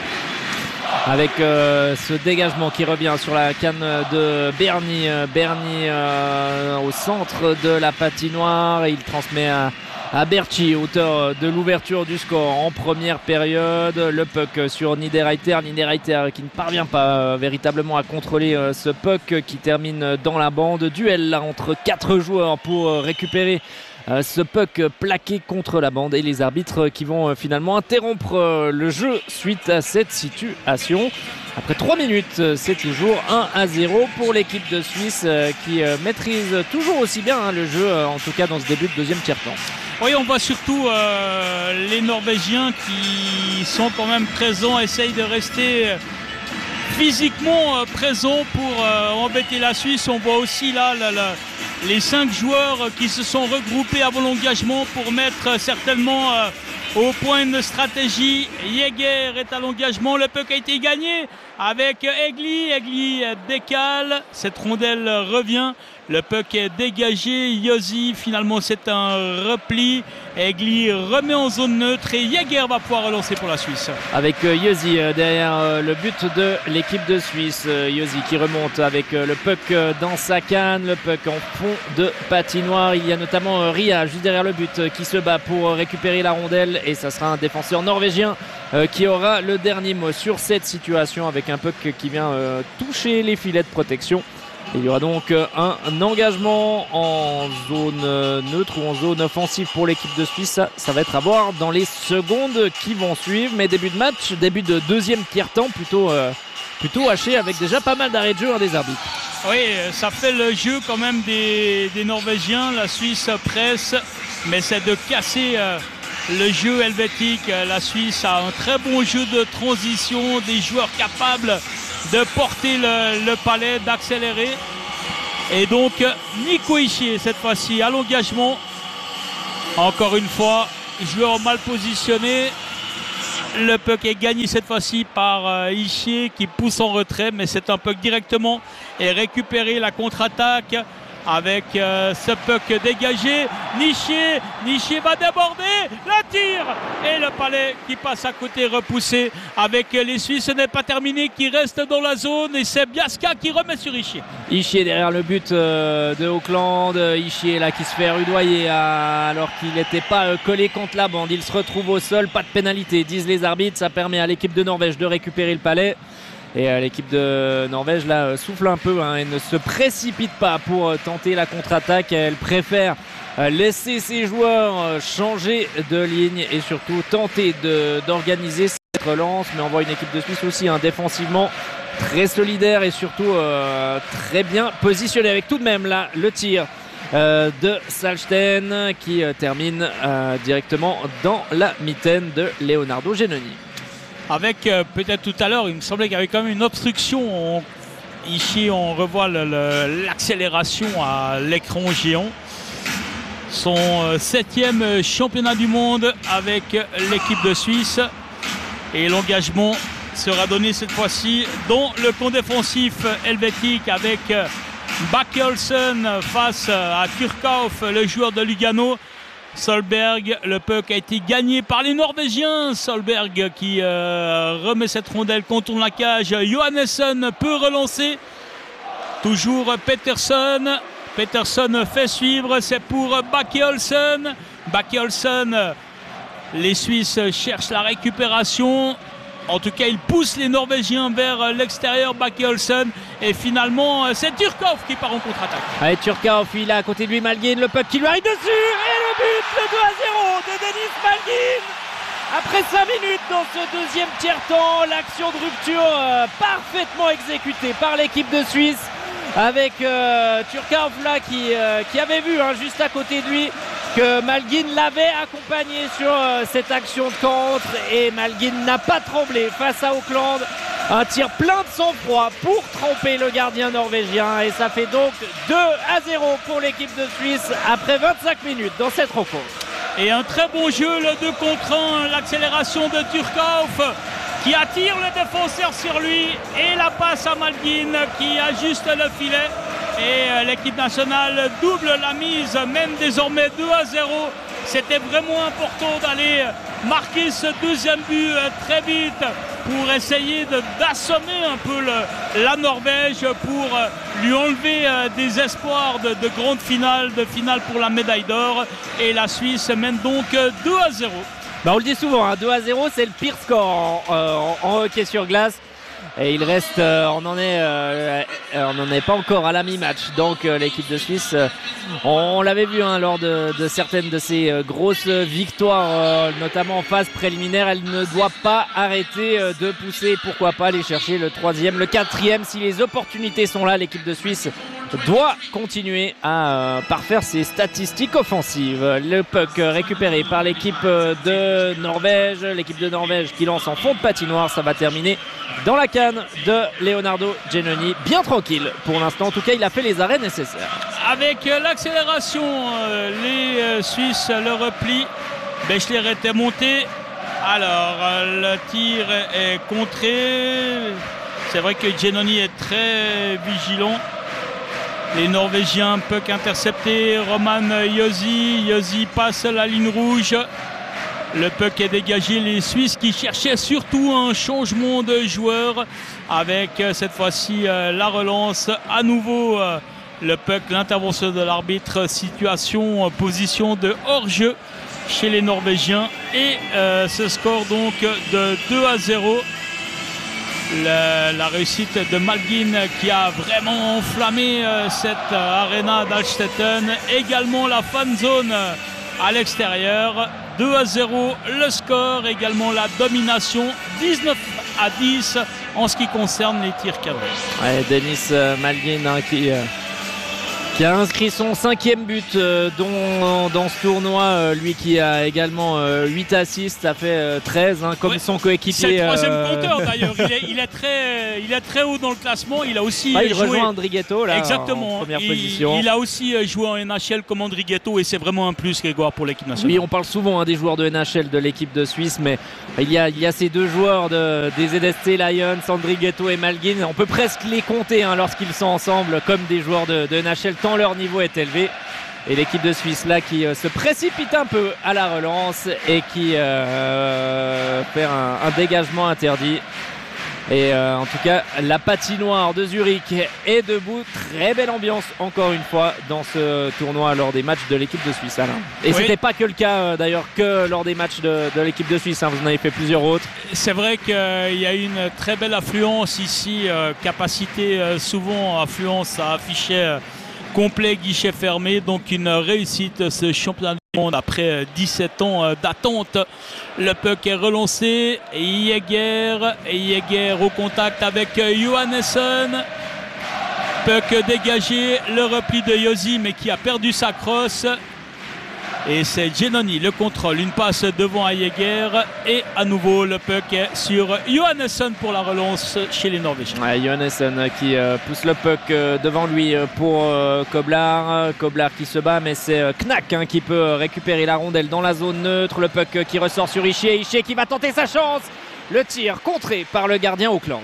Avec euh, ce dégagement qui revient sur la canne de Bernie. Bernie euh, au centre de la patinoire. Il transmet à, à Berchi, auteur de l'ouverture du score en première période. Le puck sur Niederreiter. Niederreiter qui ne parvient pas euh, véritablement à contrôler euh, ce puck qui termine dans la bande. Duel là entre quatre joueurs pour euh, récupérer Euh, ce puck plaqué contre la bande et les arbitres qui vont euh, finalement interrompre euh, le jeu suite à cette situation. Après trois minutes, euh, c'est toujours un à zéro pour l'équipe de Suisse euh, qui euh, maîtrise toujours aussi bien hein, le jeu, euh, en tout cas dans ce début de deuxième tiers-temps. Oui, on voit surtout euh, les Norvégiens qui sont quand même présents, essayent de rester physiquement euh, présents pour euh, embêter la Suisse. On voit aussi là la, la, les cinq joueurs qui se sont regroupés avant l'engagement pour mettre certainement euh, au point de stratégie. Jäger est à l'engagement. Le puck a été gagné avec Egli. Egli décale. Cette rondelle revient. Le puck est dégagé. Josi, finalement, c'est un repli. Egli remet en zone neutre et Jäger va pouvoir relancer pour la Suisse. Avec Josi derrière le but de l'équipe de Suisse. Josi qui remonte avec le puck dans sa canne. Le puck en fond de patinoire. Il y a notamment Ria juste derrière le but qui se bat pour récupérer la rondelle. Et ça sera un défenseur norvégien qui aura le dernier mot sur cette situation avec un puck qui vient toucher les filets de protection. Il y aura donc un, un engagement en zone neutre ou en zone offensive pour l'équipe de Suisse. Ça, ça va être à voir dans les secondes qui vont suivre. Mais début de match, début de deuxième tiers-temps plutôt, euh, plutôt haché avec déjà pas mal d'arrêts de jeu hein, des arbitres. Oui, ça fait le jeu quand même des, des Norvégiens. La Suisse presse, mais c'est de casser euh, le jeu helvétique. La Suisse a un très bon jeu de transition, des joueurs capables de porter le, le palais, d'accélérer. Et donc Nico Hischier cette fois-ci à l'engagement. Encore une fois, joueur mal positionné. Le puck est gagné cette fois-ci par euh, Hischier qui pousse en retrait, mais c'est un puck directement et récupérer la contre-attaque avec euh, ce puck dégagé. Hischier, Hischier va déborder, la tire et le palais qui passe à côté, repoussé avec les Suisses. Ce n'est pas terminé, qui reste dans la zone et c'est Biasca qui remet sur Hischier. Hischier derrière le but euh, de Auckland. Hischier là qui se fait rudoyer à, alors qu'il n'était pas euh, collé contre la bande. Il se retrouve au sol, pas de pénalité disent les arbitres. Ça permet à l'équipe de Norvège de récupérer le palais. Et euh, l'équipe de Norvège là euh, souffle un peu hein, et ne se précipite pas pour euh, tenter la contre-attaque. Elle préfère euh, laisser ses joueurs euh, changer de ligne et surtout tenter de, d'organiser cette relance. Mais on voit une équipe de Suisse aussi hein, défensivement très solidaire et surtout euh, très bien positionnée avec tout de même là le tir euh, de Salsten qui euh, termine euh, directement dans la mitaine de Leonardo Genoni. Avec euh, peut-être tout à l'heure, il me semblait qu'il y avait quand même une obstruction. On, ici, on revoit le, le, l'accélération à l'écran géant. Son euh, septième championnat du monde avec l'équipe de Suisse. Et l'engagement sera donné cette fois-ci dans le camp défensif helvétique avec euh, Bakkelsen face à Turkauf, le joueur de Lugano. Solberg, le puck a été gagné par les Norvégiens. Solberg qui euh, remet cette rondelle, contourne la cage. Johannesson peut relancer. Toujours Peterson. Peterson fait suivre, c'est pour Bakkelsen. Bakkelsen, les Suisses cherchent la récupération. En tout cas, il pousse les Norvégiens vers l'extérieur, Bakkelsen. Et finalement, c'est Turkauf qui part en contre-attaque. Allez, Turkauf, il a à côté de lui Malgin, le puck qui lui arrive dessus. Et le but, le deux à zéro de Denis Malgin. Après cinq minutes dans ce deuxième tiers-temps, l'action de rupture euh, parfaitement exécutée par l'équipe de Suisse. Avec euh, Turkauf là qui, euh, qui avait vu hein, juste à côté de lui que Malgin l'avait accompagné sur euh, cette action de contre et Malgin n'a pas tremblé face à Auckland. Un tir plein de sang-froid pour tromper le gardien norvégien et ça fait donc deux à zéro pour l'équipe de Suisse après vingt-cinq minutes dans cette rencontre. Et un très bon jeu, le deux contre un, l'accélération de Turkauf qui attire le défenseur sur lui et la passe à Malgin qui ajuste le filet. Et l'équipe nationale double la mise, même désormais deux à zéro. C'était vraiment important d'aller marquer ce deuxième but très vite pour essayer de, d'assommer un peu le, la Norvège, pour lui enlever des espoirs de, de grande finale, de finale pour la médaille d'or. Et la Suisse mène donc deux à zéro. Bah on le dit souvent, hein, deux à zéro c'est le pire score en, en, en hockey sur glace. Et il reste, euh, on n'en est, euh, on n'en est pas encore à la mi-match. Donc euh, l'équipe de Suisse, euh, on, on l'avait vu hein, lors de, de certaines de ces euh, grosses victoires, euh, notamment en phase préliminaire, elle ne doit pas arrêter euh, de pousser. Pourquoi pas aller chercher le troisième, le quatrième. Si les opportunités sont là, l'équipe de Suisse doit continuer à euh, parfaire ses statistiques offensives. Le puck récupéré par l'équipe de Norvège, l'équipe de Norvège qui lance en fond de patinoire, ça va terminer dans la canne de Leonardo Genoni, bien tranquille pour l'instant. En tout cas, il a fait les arrêts nécessaires. Avec l'accélération, les Suisses, le repli Bechler était monté. Alors, le tir est contré. C'est vrai que Giannoni est très vigilant. Les Norvégiens, puck intercepté. Roman Josi. Josi passe la ligne rouge. Le puck est dégagé. Les Suisses qui cherchaient surtout un changement de joueur avec cette fois-ci la relance. À nouveau le puck, l'intervention de l'arbitre, situation, position de hors-jeu chez les Norvégiens. Et euh, ce score donc de deux à zéro. La, la réussite de Malgin qui a vraiment enflammé euh, cette euh, arena d'Alstetten. Également la fan zone à l'extérieur. deux à zéro le score, également la domination, dix-neuf à dix en ce qui concerne les tirs cadrés. Ouais, Denis euh, Malgin hein, qui, euh, qui a inscrit son cinquième but euh, dont, dans ce tournoi, euh, lui qui a également euh, huit assists, ça fait euh, treize hein, comme ouais, son coéquipier. C'est le troisième euh... compteur d'ailleurs, il, est, il, est très, il est très haut dans le classement, il a aussi ah, il joué... rejoint Andrighetto là. Exactement. En première il, position. Il a aussi joué en N H L comme Andrighetto et c'est vraiment un plus, Grégoire, pour l'équipe nationale. Oui, on parle souvent hein, des joueurs de N H L de l'équipe de Suisse, mais il y a, il y a ces deux joueurs de, des Z S T Lions, Andrighetto et Malgin. On peut presque les compter hein, lorsqu'ils sont ensemble comme des joueurs de, de N H L, tant leur niveau est élevé. Et l'équipe de Suisse là qui euh, se précipite un peu à la relance et qui euh, fait un, un dégagement interdit. Et euh, en tout cas, la patinoire de Zurich est debout. Très belle ambiance, encore une fois, dans ce tournoi lors des matchs de l'équipe de Suisse, Alain. Et oui. C'était pas que le cas, euh, d'ailleurs, que lors des matchs de, de l'équipe de Suisse. Hein. Vous en avez fait plusieurs autres. C'est vrai qu'il y a une très belle affluence ici. Euh, capacité, euh, souvent, affluence à afficher euh, complet, guichet fermé. Donc, une réussite, ce championnat du monde après dix-sept ans d'attente. Le puck est relancé. Jäger, Jäger au contact avec Johannesson. Puck dégagé. Le repli de Josi, mais qui a perdu sa crosse. Et c'est Giannoni, le contrôle. Une passe devant à Jäger. Et à nouveau, le puck est sur Johannesson pour la relance chez les Norvégiens. Ouais, Johannesson qui euh, pousse le puck euh, devant lui pour euh, Koblar. Koblar qui se bat, mais c'est euh, Knack hein, qui peut récupérer la rondelle dans la zone neutre. Le puck euh, qui ressort sur Ishii. Ishii qui va tenter sa chance. Le tir contré par le gardien Auckland.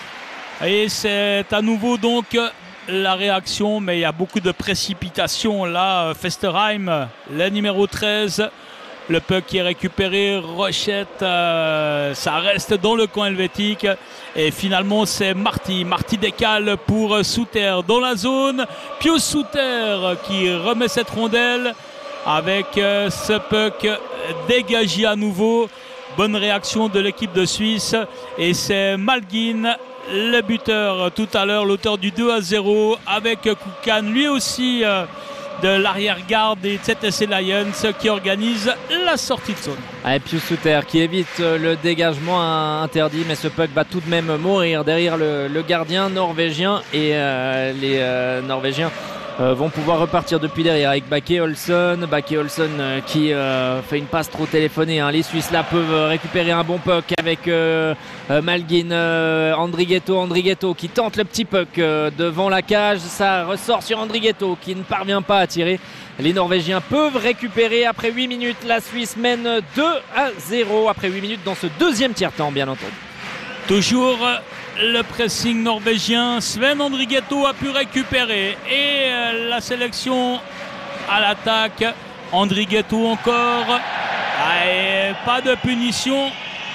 Et c'est à nouveau donc la réaction, mais il y a beaucoup de précipitation là. Festerheim, le numéro treize, le puck qui est récupéré, Rochette, euh, ça reste dans le camp helvétique et finalement c'est Marty, Marty décale pour Souter dans la zone, Pius Souter qui remet cette rondelle avec euh, ce puck dégagé à nouveau. Bonne réaction de l'équipe de Suisse et c'est Malgin, le buteur tout à l'heure, l'auteur du deux à zéro avec Koukan, lui aussi euh, de l'arrière-garde des Z S C Lions qui organise la sortie de zone. Et Pius Souter qui évite le dégagement interdit, mais ce puck va tout de même mourir derrière le, le gardien norvégien et euh, les euh, Norvégiens Euh, vont pouvoir repartir depuis derrière avec Bakke Olsson. Bakke Olsson euh, qui euh, fait une passe trop téléphonée hein. Les Suisses là peuvent récupérer un bon puck avec euh, euh, Malgin, euh, Andrighetto Andrighetto qui tente le petit puck euh, devant la cage, ça ressort sur Andrighetto qui ne parvient pas à tirer. Les Norvégiens peuvent récupérer après huit minutes. La Suisse mène deux à zéro après huit minutes dans ce deuxième tiers-temps, bien entendu. Toujours le pressing norvégien. Sven Andrighetto a pu récupérer et euh, la sélection à l'attaque. Andrighetto encore. Ah, et pas de punition.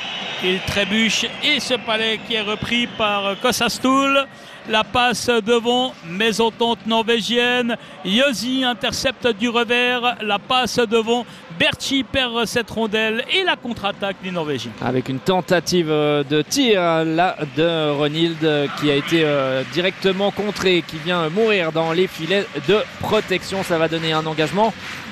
Il trébuche et ce palais qui est repris par Kosastul. La passe devant, mésentente norvégienne. Josi intercepte du revers. La passe devant. Berchi perd cette rondelle et la contre-attaque des Norvégiens. Avec une tentative de tir là de Ronhild qui a été euh, directement contrée, qui vient mourir dans les filets de protection. Ça va donner un engagement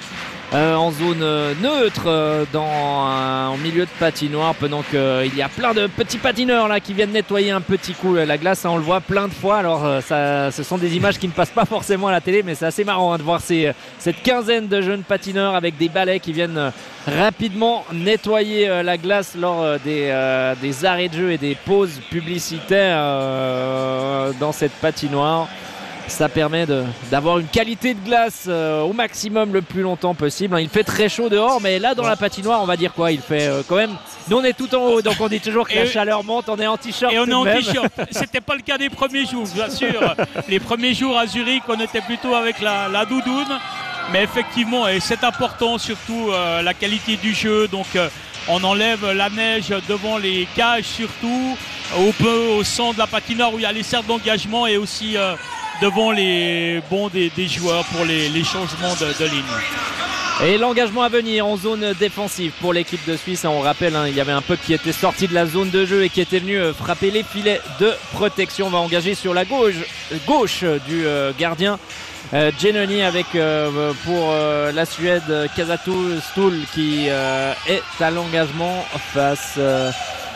Euh, en zone euh, neutre euh, dans, euh, en milieu de patinoire pendant qu'il euh, y a plein de petits patineurs là qui viennent nettoyer un petit coup euh, la glace, hein, on le voit plein de fois. Alors euh, ça, ce sont des images qui ne passent pas forcément à la télé, mais c'est assez marrant hein, de voir ces, cette quinzaine de jeunes patineurs avec des balais qui viennent euh, rapidement nettoyer euh, la glace lors euh, des, euh, des arrêts de jeu et des pauses publicitaires euh, dans cette patinoire. Ça permet d'avoir une qualité de glace euh, au maximum le plus longtemps possible. Il fait très chaud dehors, mais là dans la patinoire, on va dire quoi? Il fait euh, quand même. Nous on est tout en haut, donc on dit toujours que et la chaleur monte. On est en t-shirt. Et on est en même. t-shirt. C'était pas le cas des premiers jours, bien sûr. Les premiers jours à Zurich, on était plutôt avec la, la doudoune. Mais effectivement, et c'est important, surtout euh, la qualité du jeu. Donc euh, on enlève la neige devant les cages, surtout au peu au centre de la patinoire où il y a les cercles d'engagement et aussi euh, devant les bons des, des joueurs pour les, les changements de, de ligne. Et l'engagement à venir en zone défensive pour l'équipe de Suisse. On rappelle, hein, il y avait un peu qui était sorti de la zone de jeu et qui était venu frapper les filets de protection. On va engager sur la gauche, gauche du euh, gardien. Euh, Genoni avec euh, pour euh, la Suède Kasato Stuhl qui euh, est à l'engagement face euh,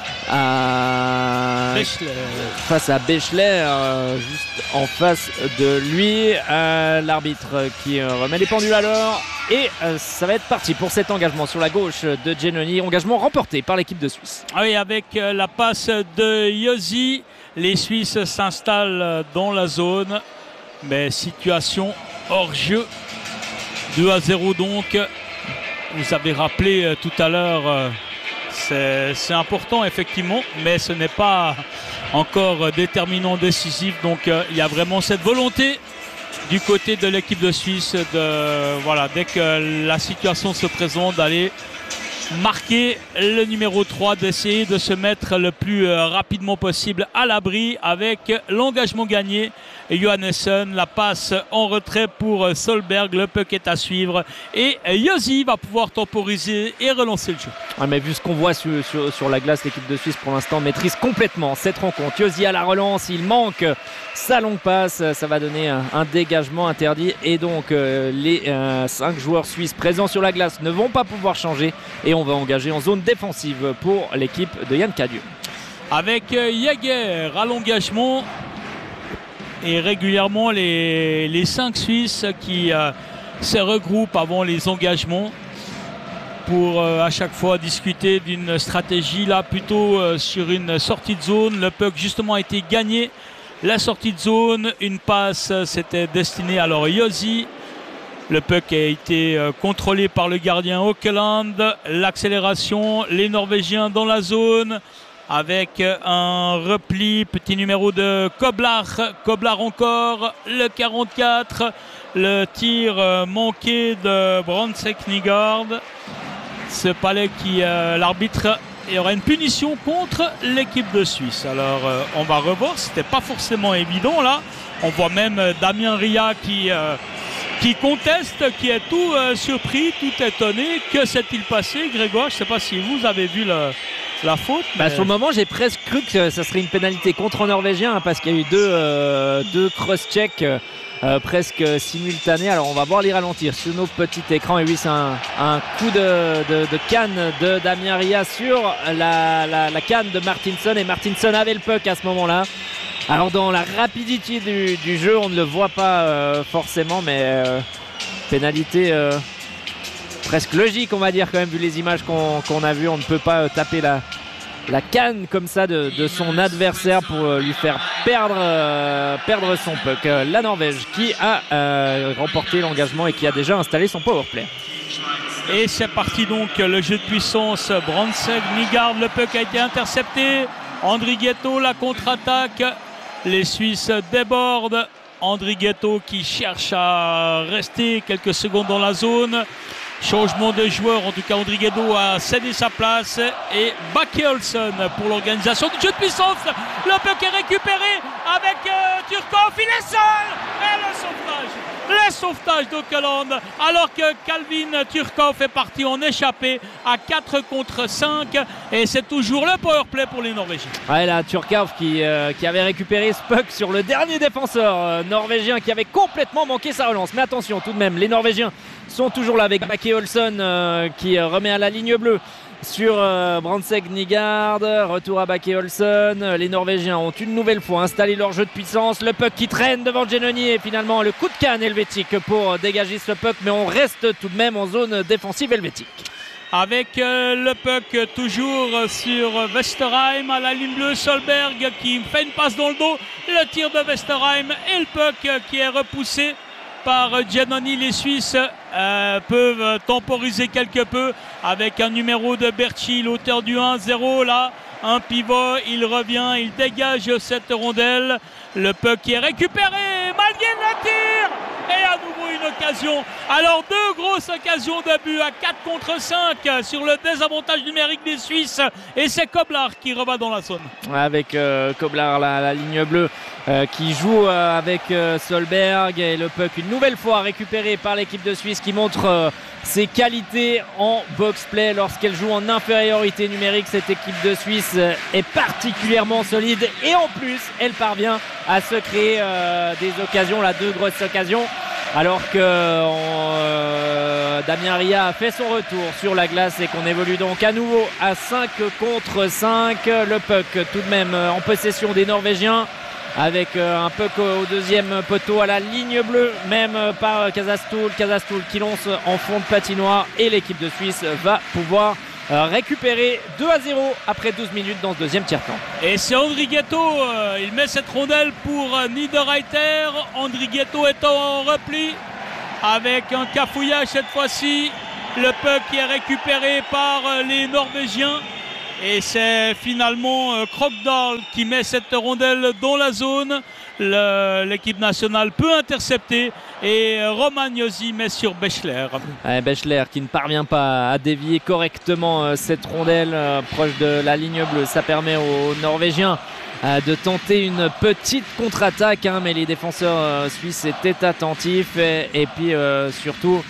à Bechley. face à Bechley, euh, juste en face de lui. Euh, l'arbitre qui euh, remet les pendules à l'heure et euh, ça va être parti pour cet engagement sur la gauche de Genoni, engagement remporté par l'équipe de Suisse. Ah oui, avec euh, la passe de Yossi, les Suisses s'installent dans la zone. Mais situation hors jeu, deux à zéro donc. Vous avez rappelé euh, tout à l'heure, euh, c'est important effectivement, mais ce n'est pas encore euh, déterminant, décisif. Donc euh, il y a vraiment cette volonté du côté de l'équipe de Suisse de, voilà, dès que la situation se présente, d'aller marquer le numéro trois, d'essayer de se mettre le plus euh, rapidement possible à l'abri avec l'engagement gagné. Johannessen, la passe en retrait pour Solberg, le puck est à suivre et Yossi va pouvoir temporiser et relancer le jeu. Ouais, mais vu ce qu'on voit sur, sur, sur la glace, l'équipe de Suisse pour l'instant maîtrise complètement cette rencontre. Yossi à la relance, il manque sa longue passe, ça va donner un, un dégagement interdit et donc euh, les euh, cinq joueurs suisses présents sur la glace ne vont pas pouvoir changer et on va engager en zone défensive pour l'équipe de Yann Cadieux. Avec Jäger à l'engagement. Et régulièrement les, les cinq Suisses qui euh, se regroupent avant les engagements pour euh, à chaque fois discuter d'une stratégie. Là plutôt euh, sur une sortie de zone, le puck justement a été gagné. La sortie de zone, une passe, c'était destiné à alors Yossi. Le puck a été euh, contrôlé par le gardien Auckland. L'accélération, les Norvégiens dans la zone. Avec un repli, petit numéro de Koblar, Koblar encore, le quarante-quatre, le tir manqué de Brandseck-Nygard. Ce palais qui, euh, l'arbitre, il y aura une punition contre l'équipe de Suisse. Alors euh, on va revoir, c'était pas forcément évident là. On voit même Damien Ria qui, euh, qui conteste, qui est tout euh, surpris, tout étonné. Que s'est-il passé, Grégoire? Je ne sais pas si vous avez vu le... la faute. Mais... Bah, sur le moment, j'ai presque cru que ça serait une pénalité contre un Norvégien hein, parce qu'il y a eu deux, euh, deux cross-checks euh, presque simultanés. Alors on va voir les ralentir sur nos petits écrans. Et oui, c'est un, un coup de, de, de canne de Damien Ria sur la, la, la canne de Martinson. Et Martinson avait le puck à ce moment-là. Alors dans la rapidité du, du jeu, on ne le voit pas euh, forcément, mais euh, pénalité... Euh, presque logique on va dire quand même vu les images qu'on qu'on a vues. On ne peut pas euh, taper la, la canne comme ça de, de son adversaire pour euh, lui faire perdre, euh, perdre son puck. Euh, la Norvège qui a euh, remporté l'engagement et qui a déjà installé son powerplay. Et c'est parti donc le jeu de puissance. Brandseck-Nygard, le puck a été intercepté. Andrighetto, la contre-attaque. Les Suisses débordent. Andrighetto qui cherche à rester quelques secondes dans la zone. Changement de joueur, en tout cas Andrighetto a cédé sa place et Bakke Olsen pour l'organisation du jeu de puissance. Le puck est récupéré avec euh, Turkov, il est seul et le sauvetage. Le sauvetage d'Auckland alors que Calvin Turkov est parti en échappée à quatre contre cinq et c'est toujours le powerplay pour les Norvégiens. Ouais là, Turkov qui, euh, qui avait récupéré ce puck sur le dernier défenseur euh, norvégien qui avait complètement manqué sa relance. Mais attention tout de même, les Norvégiens sont toujours là avec Bakke Olsen euh, qui euh, remet à la ligne bleue sur euh, Brandseck-Nygard. Retour à Bakke Olsen. Les Norvégiens ont une nouvelle fois installé leur jeu de puissance. Le puck qui traîne devant Genoni et finalement le coup de canne helvétique pour dégager ce puck. Mais on reste tout de même en zone défensive helvétique. avec euh, le puck toujours sur Westerheim à la ligne bleue. Solberg qui fait une passe dans le dos, le tir de Westerheim et le puck qui est repoussé par Giannoni. Les Suisses euh, peuvent temporiser quelque peu avec un numéro de Berchi, l'auteur du un zéro. Là, un pivot, il revient, il dégage cette rondelle. Le puck qui est récupéré, Malguin la tire et à nouveau une occasion. Alors deux grosses occasions de but à quatre contre cinq sur le désavantage numérique des Suisses, et c'est Koblar qui rebat dans la zone. Avec euh, Koblar, la, la ligne bleue euh, qui joue euh, avec euh, Solberg, et le puck une nouvelle fois récupéré par l'équipe de Suisse qui montre euh, ses qualités en box-play lorsqu'elle joue en infériorité numérique. Cette équipe de Suisse est particulièrement solide et en plus elle parvient à se créer euh, des occasions, là, deux grosses occasions, alors que euh, Damien Ria a fait son retour sur la glace et qu'on évolue donc à nouveau à cinq contre cinq. Le puck tout de même en possession des Norvégiens, avec euh, un puck au deuxième poteau à la ligne bleue, même par Kazastoul. Kazastoul qui lance en fond de patinoire, et l'équipe de Suisse va pouvoir euh, récupérer deux à zéro après douze minutes dans ce deuxième tiers-temps. Et c'est Andrighetto, euh, il met cette rondelle pour euh, Niederreiter. Andrighetto est en repli avec un cafouillage cette fois-ci. Le puck qui est récupéré par euh, les Norvégiens. Et c'est finalement euh, Krokdal qui met cette rondelle dans la zone. Le, l'équipe nationale peut intercepter, et euh, Romagnosi met sur Bechler. Ouais, Bechler qui ne parvient pas à dévier correctement euh, cette rondelle euh, proche de la ligne bleue. Ça permet aux Norvégiens euh, de tenter une petite contre-attaque, hein, mais les défenseurs euh, suisses étaient attentifs, et, et puis euh, surtout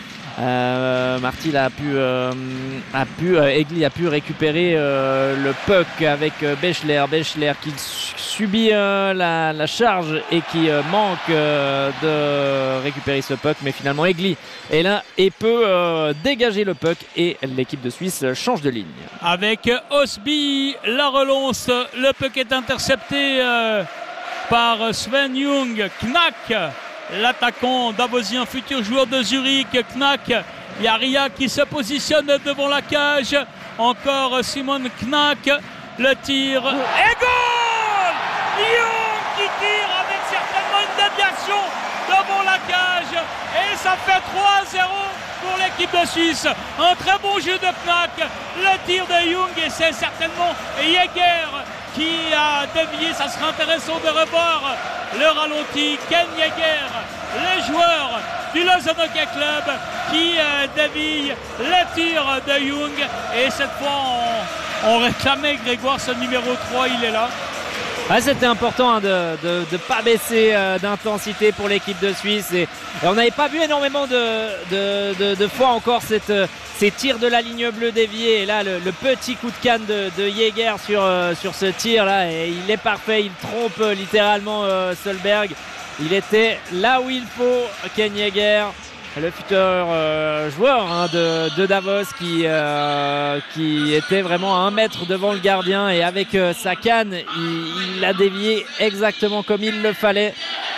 Euh, Martil a pu, euh, a pu euh, Egli a pu récupérer euh, le puck avec euh, Bechler. Bechler qui subit euh, la, la charge et qui euh, manque euh, de récupérer ce puck, mais finalement Egli est là et peut euh, dégager le puck, et l'équipe de Suisse change de ligne. Avec Osby, la relance, le puck est intercepté euh, par Sven Jung. Knack, l'attaquant davosien, futur joueur de Zurich. Knack, il y a Ria qui se positionne devant la cage. Encore Simon Knack, le tir et goal! Jung qui tire avec certainement une déviation devant la cage, et ça fait trois à zéro pour l'équipe de Suisse. Un très bon jeu de Knack, le tir de Jung, et c'est certainement Jäger qui a dévié. Ça sera intéressant de revoir le ralenti. Ken Jäger, les joueurs du Lausanne Hockey Club, qui euh, dévie le tir de Jung, et cette fois on, on réclamait Grégoire ce numéro trois, il est là. Ah, c'était important, hein, de ne pas baisser euh, d'intensité pour l'équipe de Suisse, et, et on n'avait pas vu énormément de, de, de, de fois encore cette, euh, ces tirs de la ligne bleue déviés, et là le, le petit coup de canne de, de Jäger sur, euh, sur ce tir là, et il est parfait, il trompe euh, littéralement euh, Solberg. Il était là où il faut, Ken Jäger, le futur euh, joueur, hein, de, de Davos, qui, euh, qui était vraiment à un mètre devant le gardien, et avec euh, sa canne il, il l'a dévié exactement comme il le fallait,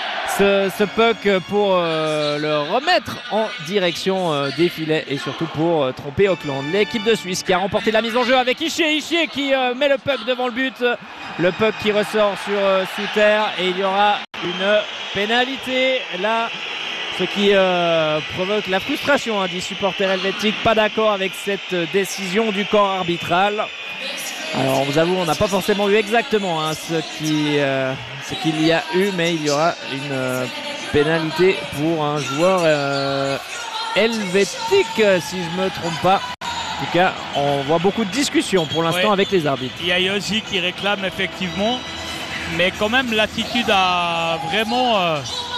ce, ce puck, pour euh, le remettre en direction euh, des filets, et surtout pour euh, tromper Auckland. L'équipe de Suisse qui a remporté la mise en jeu avec Ishii. Ishii qui euh, met le puck devant le but, le puck qui ressort sur euh, Suter, et il y aura une pénalité là, ce qui euh, provoque la frustration, hein, des supporters helvétiques, pas d'accord avec cette décision du corps arbitral. Alors on vous avoue, on n'a pas forcément vu exactement, hein, ce qui, euh, ce qu'il y a eu, mais il y aura une euh, pénalité pour un joueur euh, helvétique, si je me trompe pas. En tout cas, on voit beaucoup de discussions pour l'instant, ouais, avec les arbitres. Il y a Yossi qui réclame effectivement, mais quand même l'attitude a vraiment... Euh...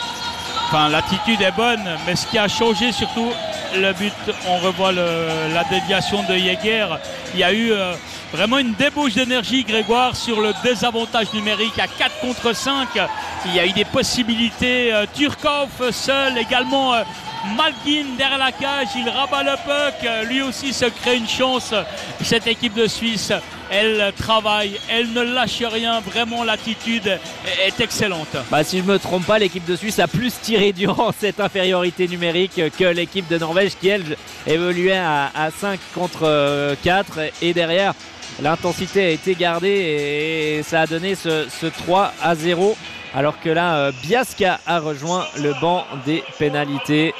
Enfin, l'attitude est bonne, mais ce qui a changé surtout le but, on revoit le, la déviation de Jäger. Il y a eu euh, vraiment une débauche d'énergie, Grégoire, sur le désavantage numérique à quatre contre cinq. Il y a eu des possibilités. Euh, Turkov seul, également euh, Malguin derrière la cage, il rabat le puck, lui aussi se crée une chance. Cette équipe de Suisse, elle travaille, elle ne lâche rien, vraiment l'attitude est excellente. Bah, si je ne me trompe pas, l'équipe de Suisse a plus tiré durant cette infériorité numérique que l'équipe de Norvège qui elle évoluait à, à cinq contre quatre et derrière l'intensité a été gardée et ça a donné ce, ce trois à zéro. Alors que là, Biasca a rejoint le banc des pénalités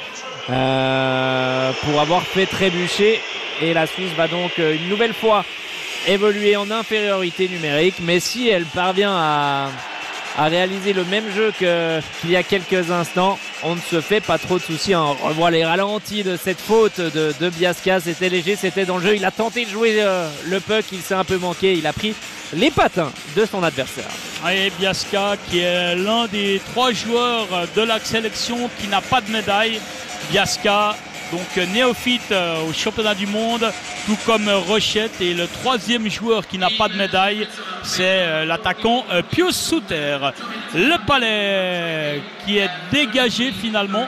euh, pour avoir fait trébucher. Et la Suisse va donc une nouvelle fois évoluer en infériorité numérique. Mais si elle parvient à, à réaliser le même jeu que, qu'il y a quelques instants, on ne se fait pas trop de soucis. On revoit les ralentis de cette faute de, de Biasca. C'était léger, c'était dans le jeu. Il a tenté de jouer euh, le puck, il s'est un peu manqué. Il a pris les patins de son adversaire. Et Biasca qui est l'un des trois joueurs de la sélection qui n'a pas de médaille. Biasca, donc néophyte au championnat du monde, tout comme Rochette. Et le troisième joueur qui n'a pas de médaille, c'est l'attaquant Pius Suter. Le Palais qui est dégagé finalement.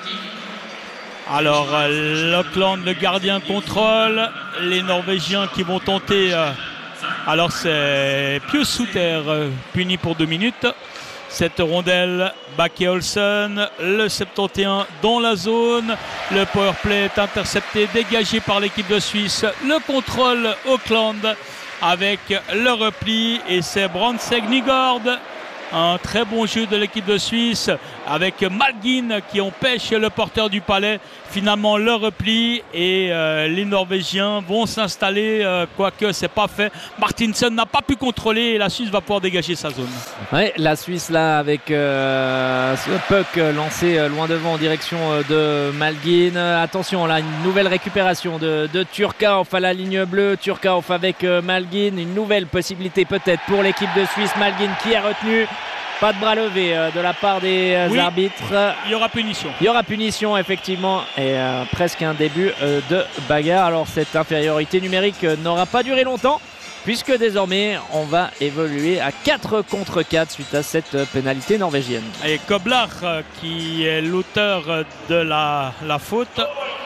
Alors l'Auckland, le gardien contrôle. Les Norvégiens qui vont tenter... Alors c'est Pius Suter puni pour deux minutes. Cette rondelle, Bakke Olsen, le soixante et un dans la zone. Le powerplay est intercepté, dégagé par l'équipe de Suisse. Le contrôle Auckland avec le repli et c'est Brandseig Nygård. Un très bon jeu de l'équipe de Suisse avec Malguin qui empêche le porteur du Palais. Finalement le repli et euh, les Norvégiens vont s'installer, euh, quoique c'est pas fait. Martinsen n'a pas pu contrôler et la Suisse va pouvoir dégager sa zone. Ouais, la Suisse là avec euh, ce puck lancé loin devant en direction de Malguin. Attention là, une nouvelle récupération de, de Turkauf à la ligne bleue. Turkauf avec euh, Malguin, une nouvelle possibilité peut-être pour l'équipe de Suisse. Malguin qui a retenu. Pas de bras levé euh, de la part des euh, oui, arbitres. Il y aura punition. Il y aura punition effectivement et euh, presque un début euh, de bagarre. Alors cette infériorité numérique euh, n'aura pas duré longtemps puisque désormais on va évoluer à quatre contre quatre suite à cette euh, pénalité norvégienne. Et Koblar euh, qui est l'auteur de la, la faute.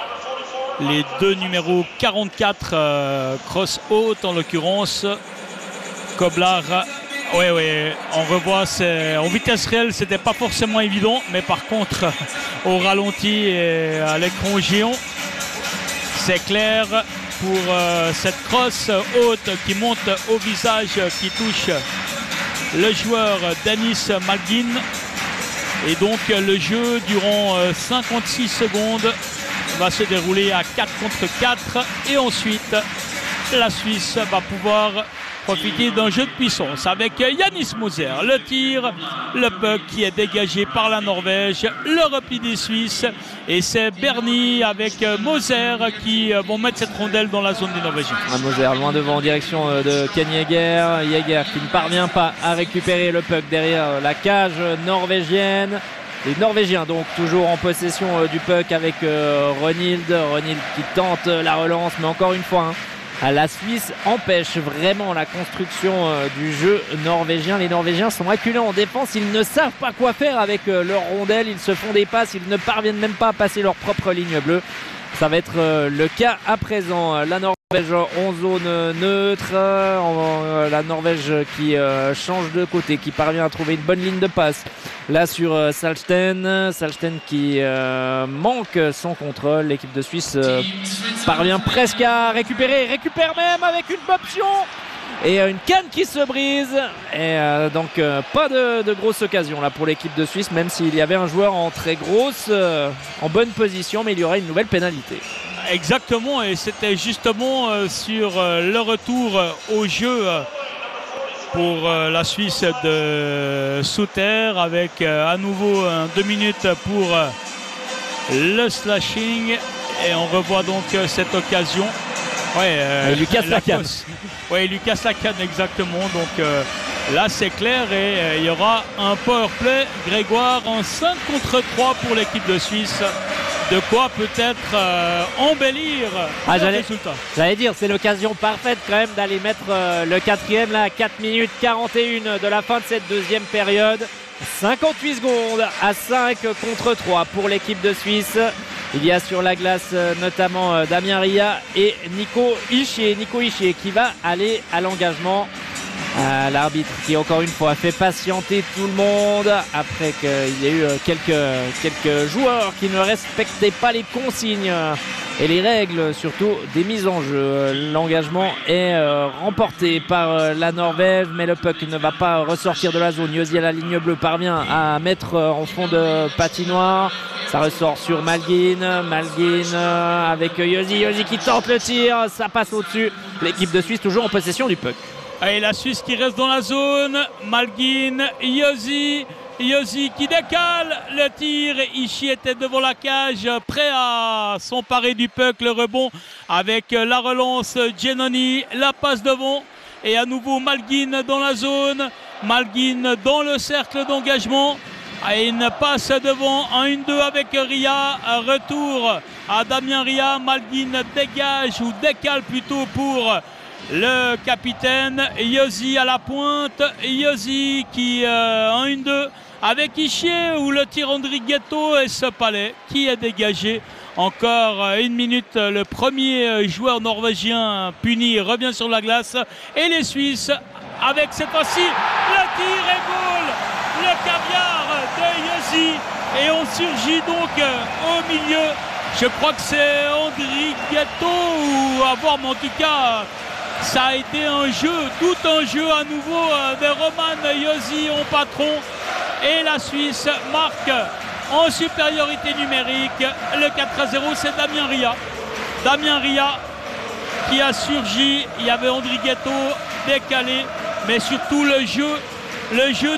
Les deux numéros quarante-quatre euh, cross haute en l'occurrence. Koblar. Oui, oui, on revoit, c'est, en vitesse réelle, c'était pas forcément évident, mais par contre, au ralenti et à l'écran géant, c'est clair pour euh, cette crosse haute qui monte au visage, qui touche le joueur Dennis Malguin. Et donc, le jeu, durant euh, cinquante-six secondes, va se dérouler à quatre contre quatre. Et ensuite, la Suisse va pouvoir profiter d'un jeu de puissance avec Yannis Moser. Le tir, le puck qui est dégagé par la Norvège, le repli des Suisses et c'est Bernie avec Moser qui vont mettre cette rondelle dans la zone des Norvégiens. Ah, Moser loin devant en direction de Ken Jäger. Jäger qui ne parvient pas à récupérer le puck derrière la cage norvégienne. Les Norvégiens donc toujours en possession du puck avec Ronhild. Ronhild qui tente la relance mais encore une fois hein, la Suisse empêche vraiment la construction euh, du jeu norvégien. Les Norvégiens sont acculés en défense. Ils ne savent pas quoi faire avec euh, leur rondelle. Ils se font des passes. Ils ne parviennent même pas à passer leur propre ligne bleue. Ça va être euh, le cas à présent. La Norvège en zone neutre. Euh, la Norvège qui euh, change de côté, qui parvient à trouver une bonne ligne de passe. Là sur euh, Salsten. Salsten qui euh, manque son contrôle. L'équipe de Suisse euh, parvient presque à récupérer. Récupère même avec une option. Et une canne qui se brise. Et euh, donc euh, pas de, de grosse occasion là pour l'équipe de Suisse, même s'il y avait un joueur en très grosse, euh, en bonne position, mais il y aura une nouvelle pénalité. Exactement, et c'était justement euh, sur euh, le retour euh, au jeu euh, pour euh, la Suisse de Suter avec euh, à nouveau euh, deux minutes pour euh, le slashing. Et on revoit donc euh, cette occasion. Ouais, euh, il lui casse la, la canne. Oui, il lui casse la canne exactement. Donc euh, là, c'est clair et euh, il y aura un power play. Grégoire en cinq contre trois pour l'équipe de Suisse. De quoi peut-être euh, embellir ah, le j'allais, résultat. J'allais dire, c'est l'occasion parfaite quand même d'aller mettre euh, le quatrième là à quatre minutes quarante et une de la fin de cette deuxième période. cinquante-huit secondes à cinq contre trois pour l'équipe de Suisse. Il y a sur la glace euh, notamment euh, Damien Ria et Nico Hischier. Nico Hischier qui va aller à l'engagement. Euh, L'arbitre qui encore une fois a fait patienter tout le monde après qu'il y ait eu euh, quelques, quelques joueurs qui ne respectaient pas les consignes et les règles surtout des mises en jeu. L'engagement est euh, remporté par euh, la Norvège, mais le puck ne va pas ressortir de la zone. Yosi à la ligne bleue parvient à mettre euh, en fond de patinoire. Ça ressort sur Malguin. Malguin euh, avec Yosi. Yosi qui tente le tir. Ça passe au-dessus. L'équipe de Suisse toujours en possession du puck. Et la Suisse qui reste dans la zone. Malguin, Yosi. Yosi qui décale le tir. Hischier était devant la cage, prêt à s'emparer du puck. Le rebond avec la relance. Giannoni, la passe devant. Et à nouveau Malguin dans la zone. Malguin dans le cercle d'engagement. Et une passe devant, un un deux avec Ria. Un retour à Damien Ria. Malguin dégage ou décale plutôt pour le capitaine. Yosi à la pointe. Yosi qui euh, un un deux avec Hischier ou le tir Andrighetto et ce palais qui est dégagé. Encore une minute, le premier joueur norvégien puni revient sur la glace et les Suisses avec cette fois-ci le tir et goal, le caviar de Yosi et on surgit donc au milieu. Je crois que c'est Andrighetto ou à voir, mais en tout cas ça a été un jeu, tout un jeu à nouveau de Roman Yosi en patron. Et la Suisse marque en supériorité numérique. Le quatre à zéro, c'est Damien Ria. Damien Ria qui a surgi. Il y avait Andrighetto décalé. Mais surtout le jeu, le jeu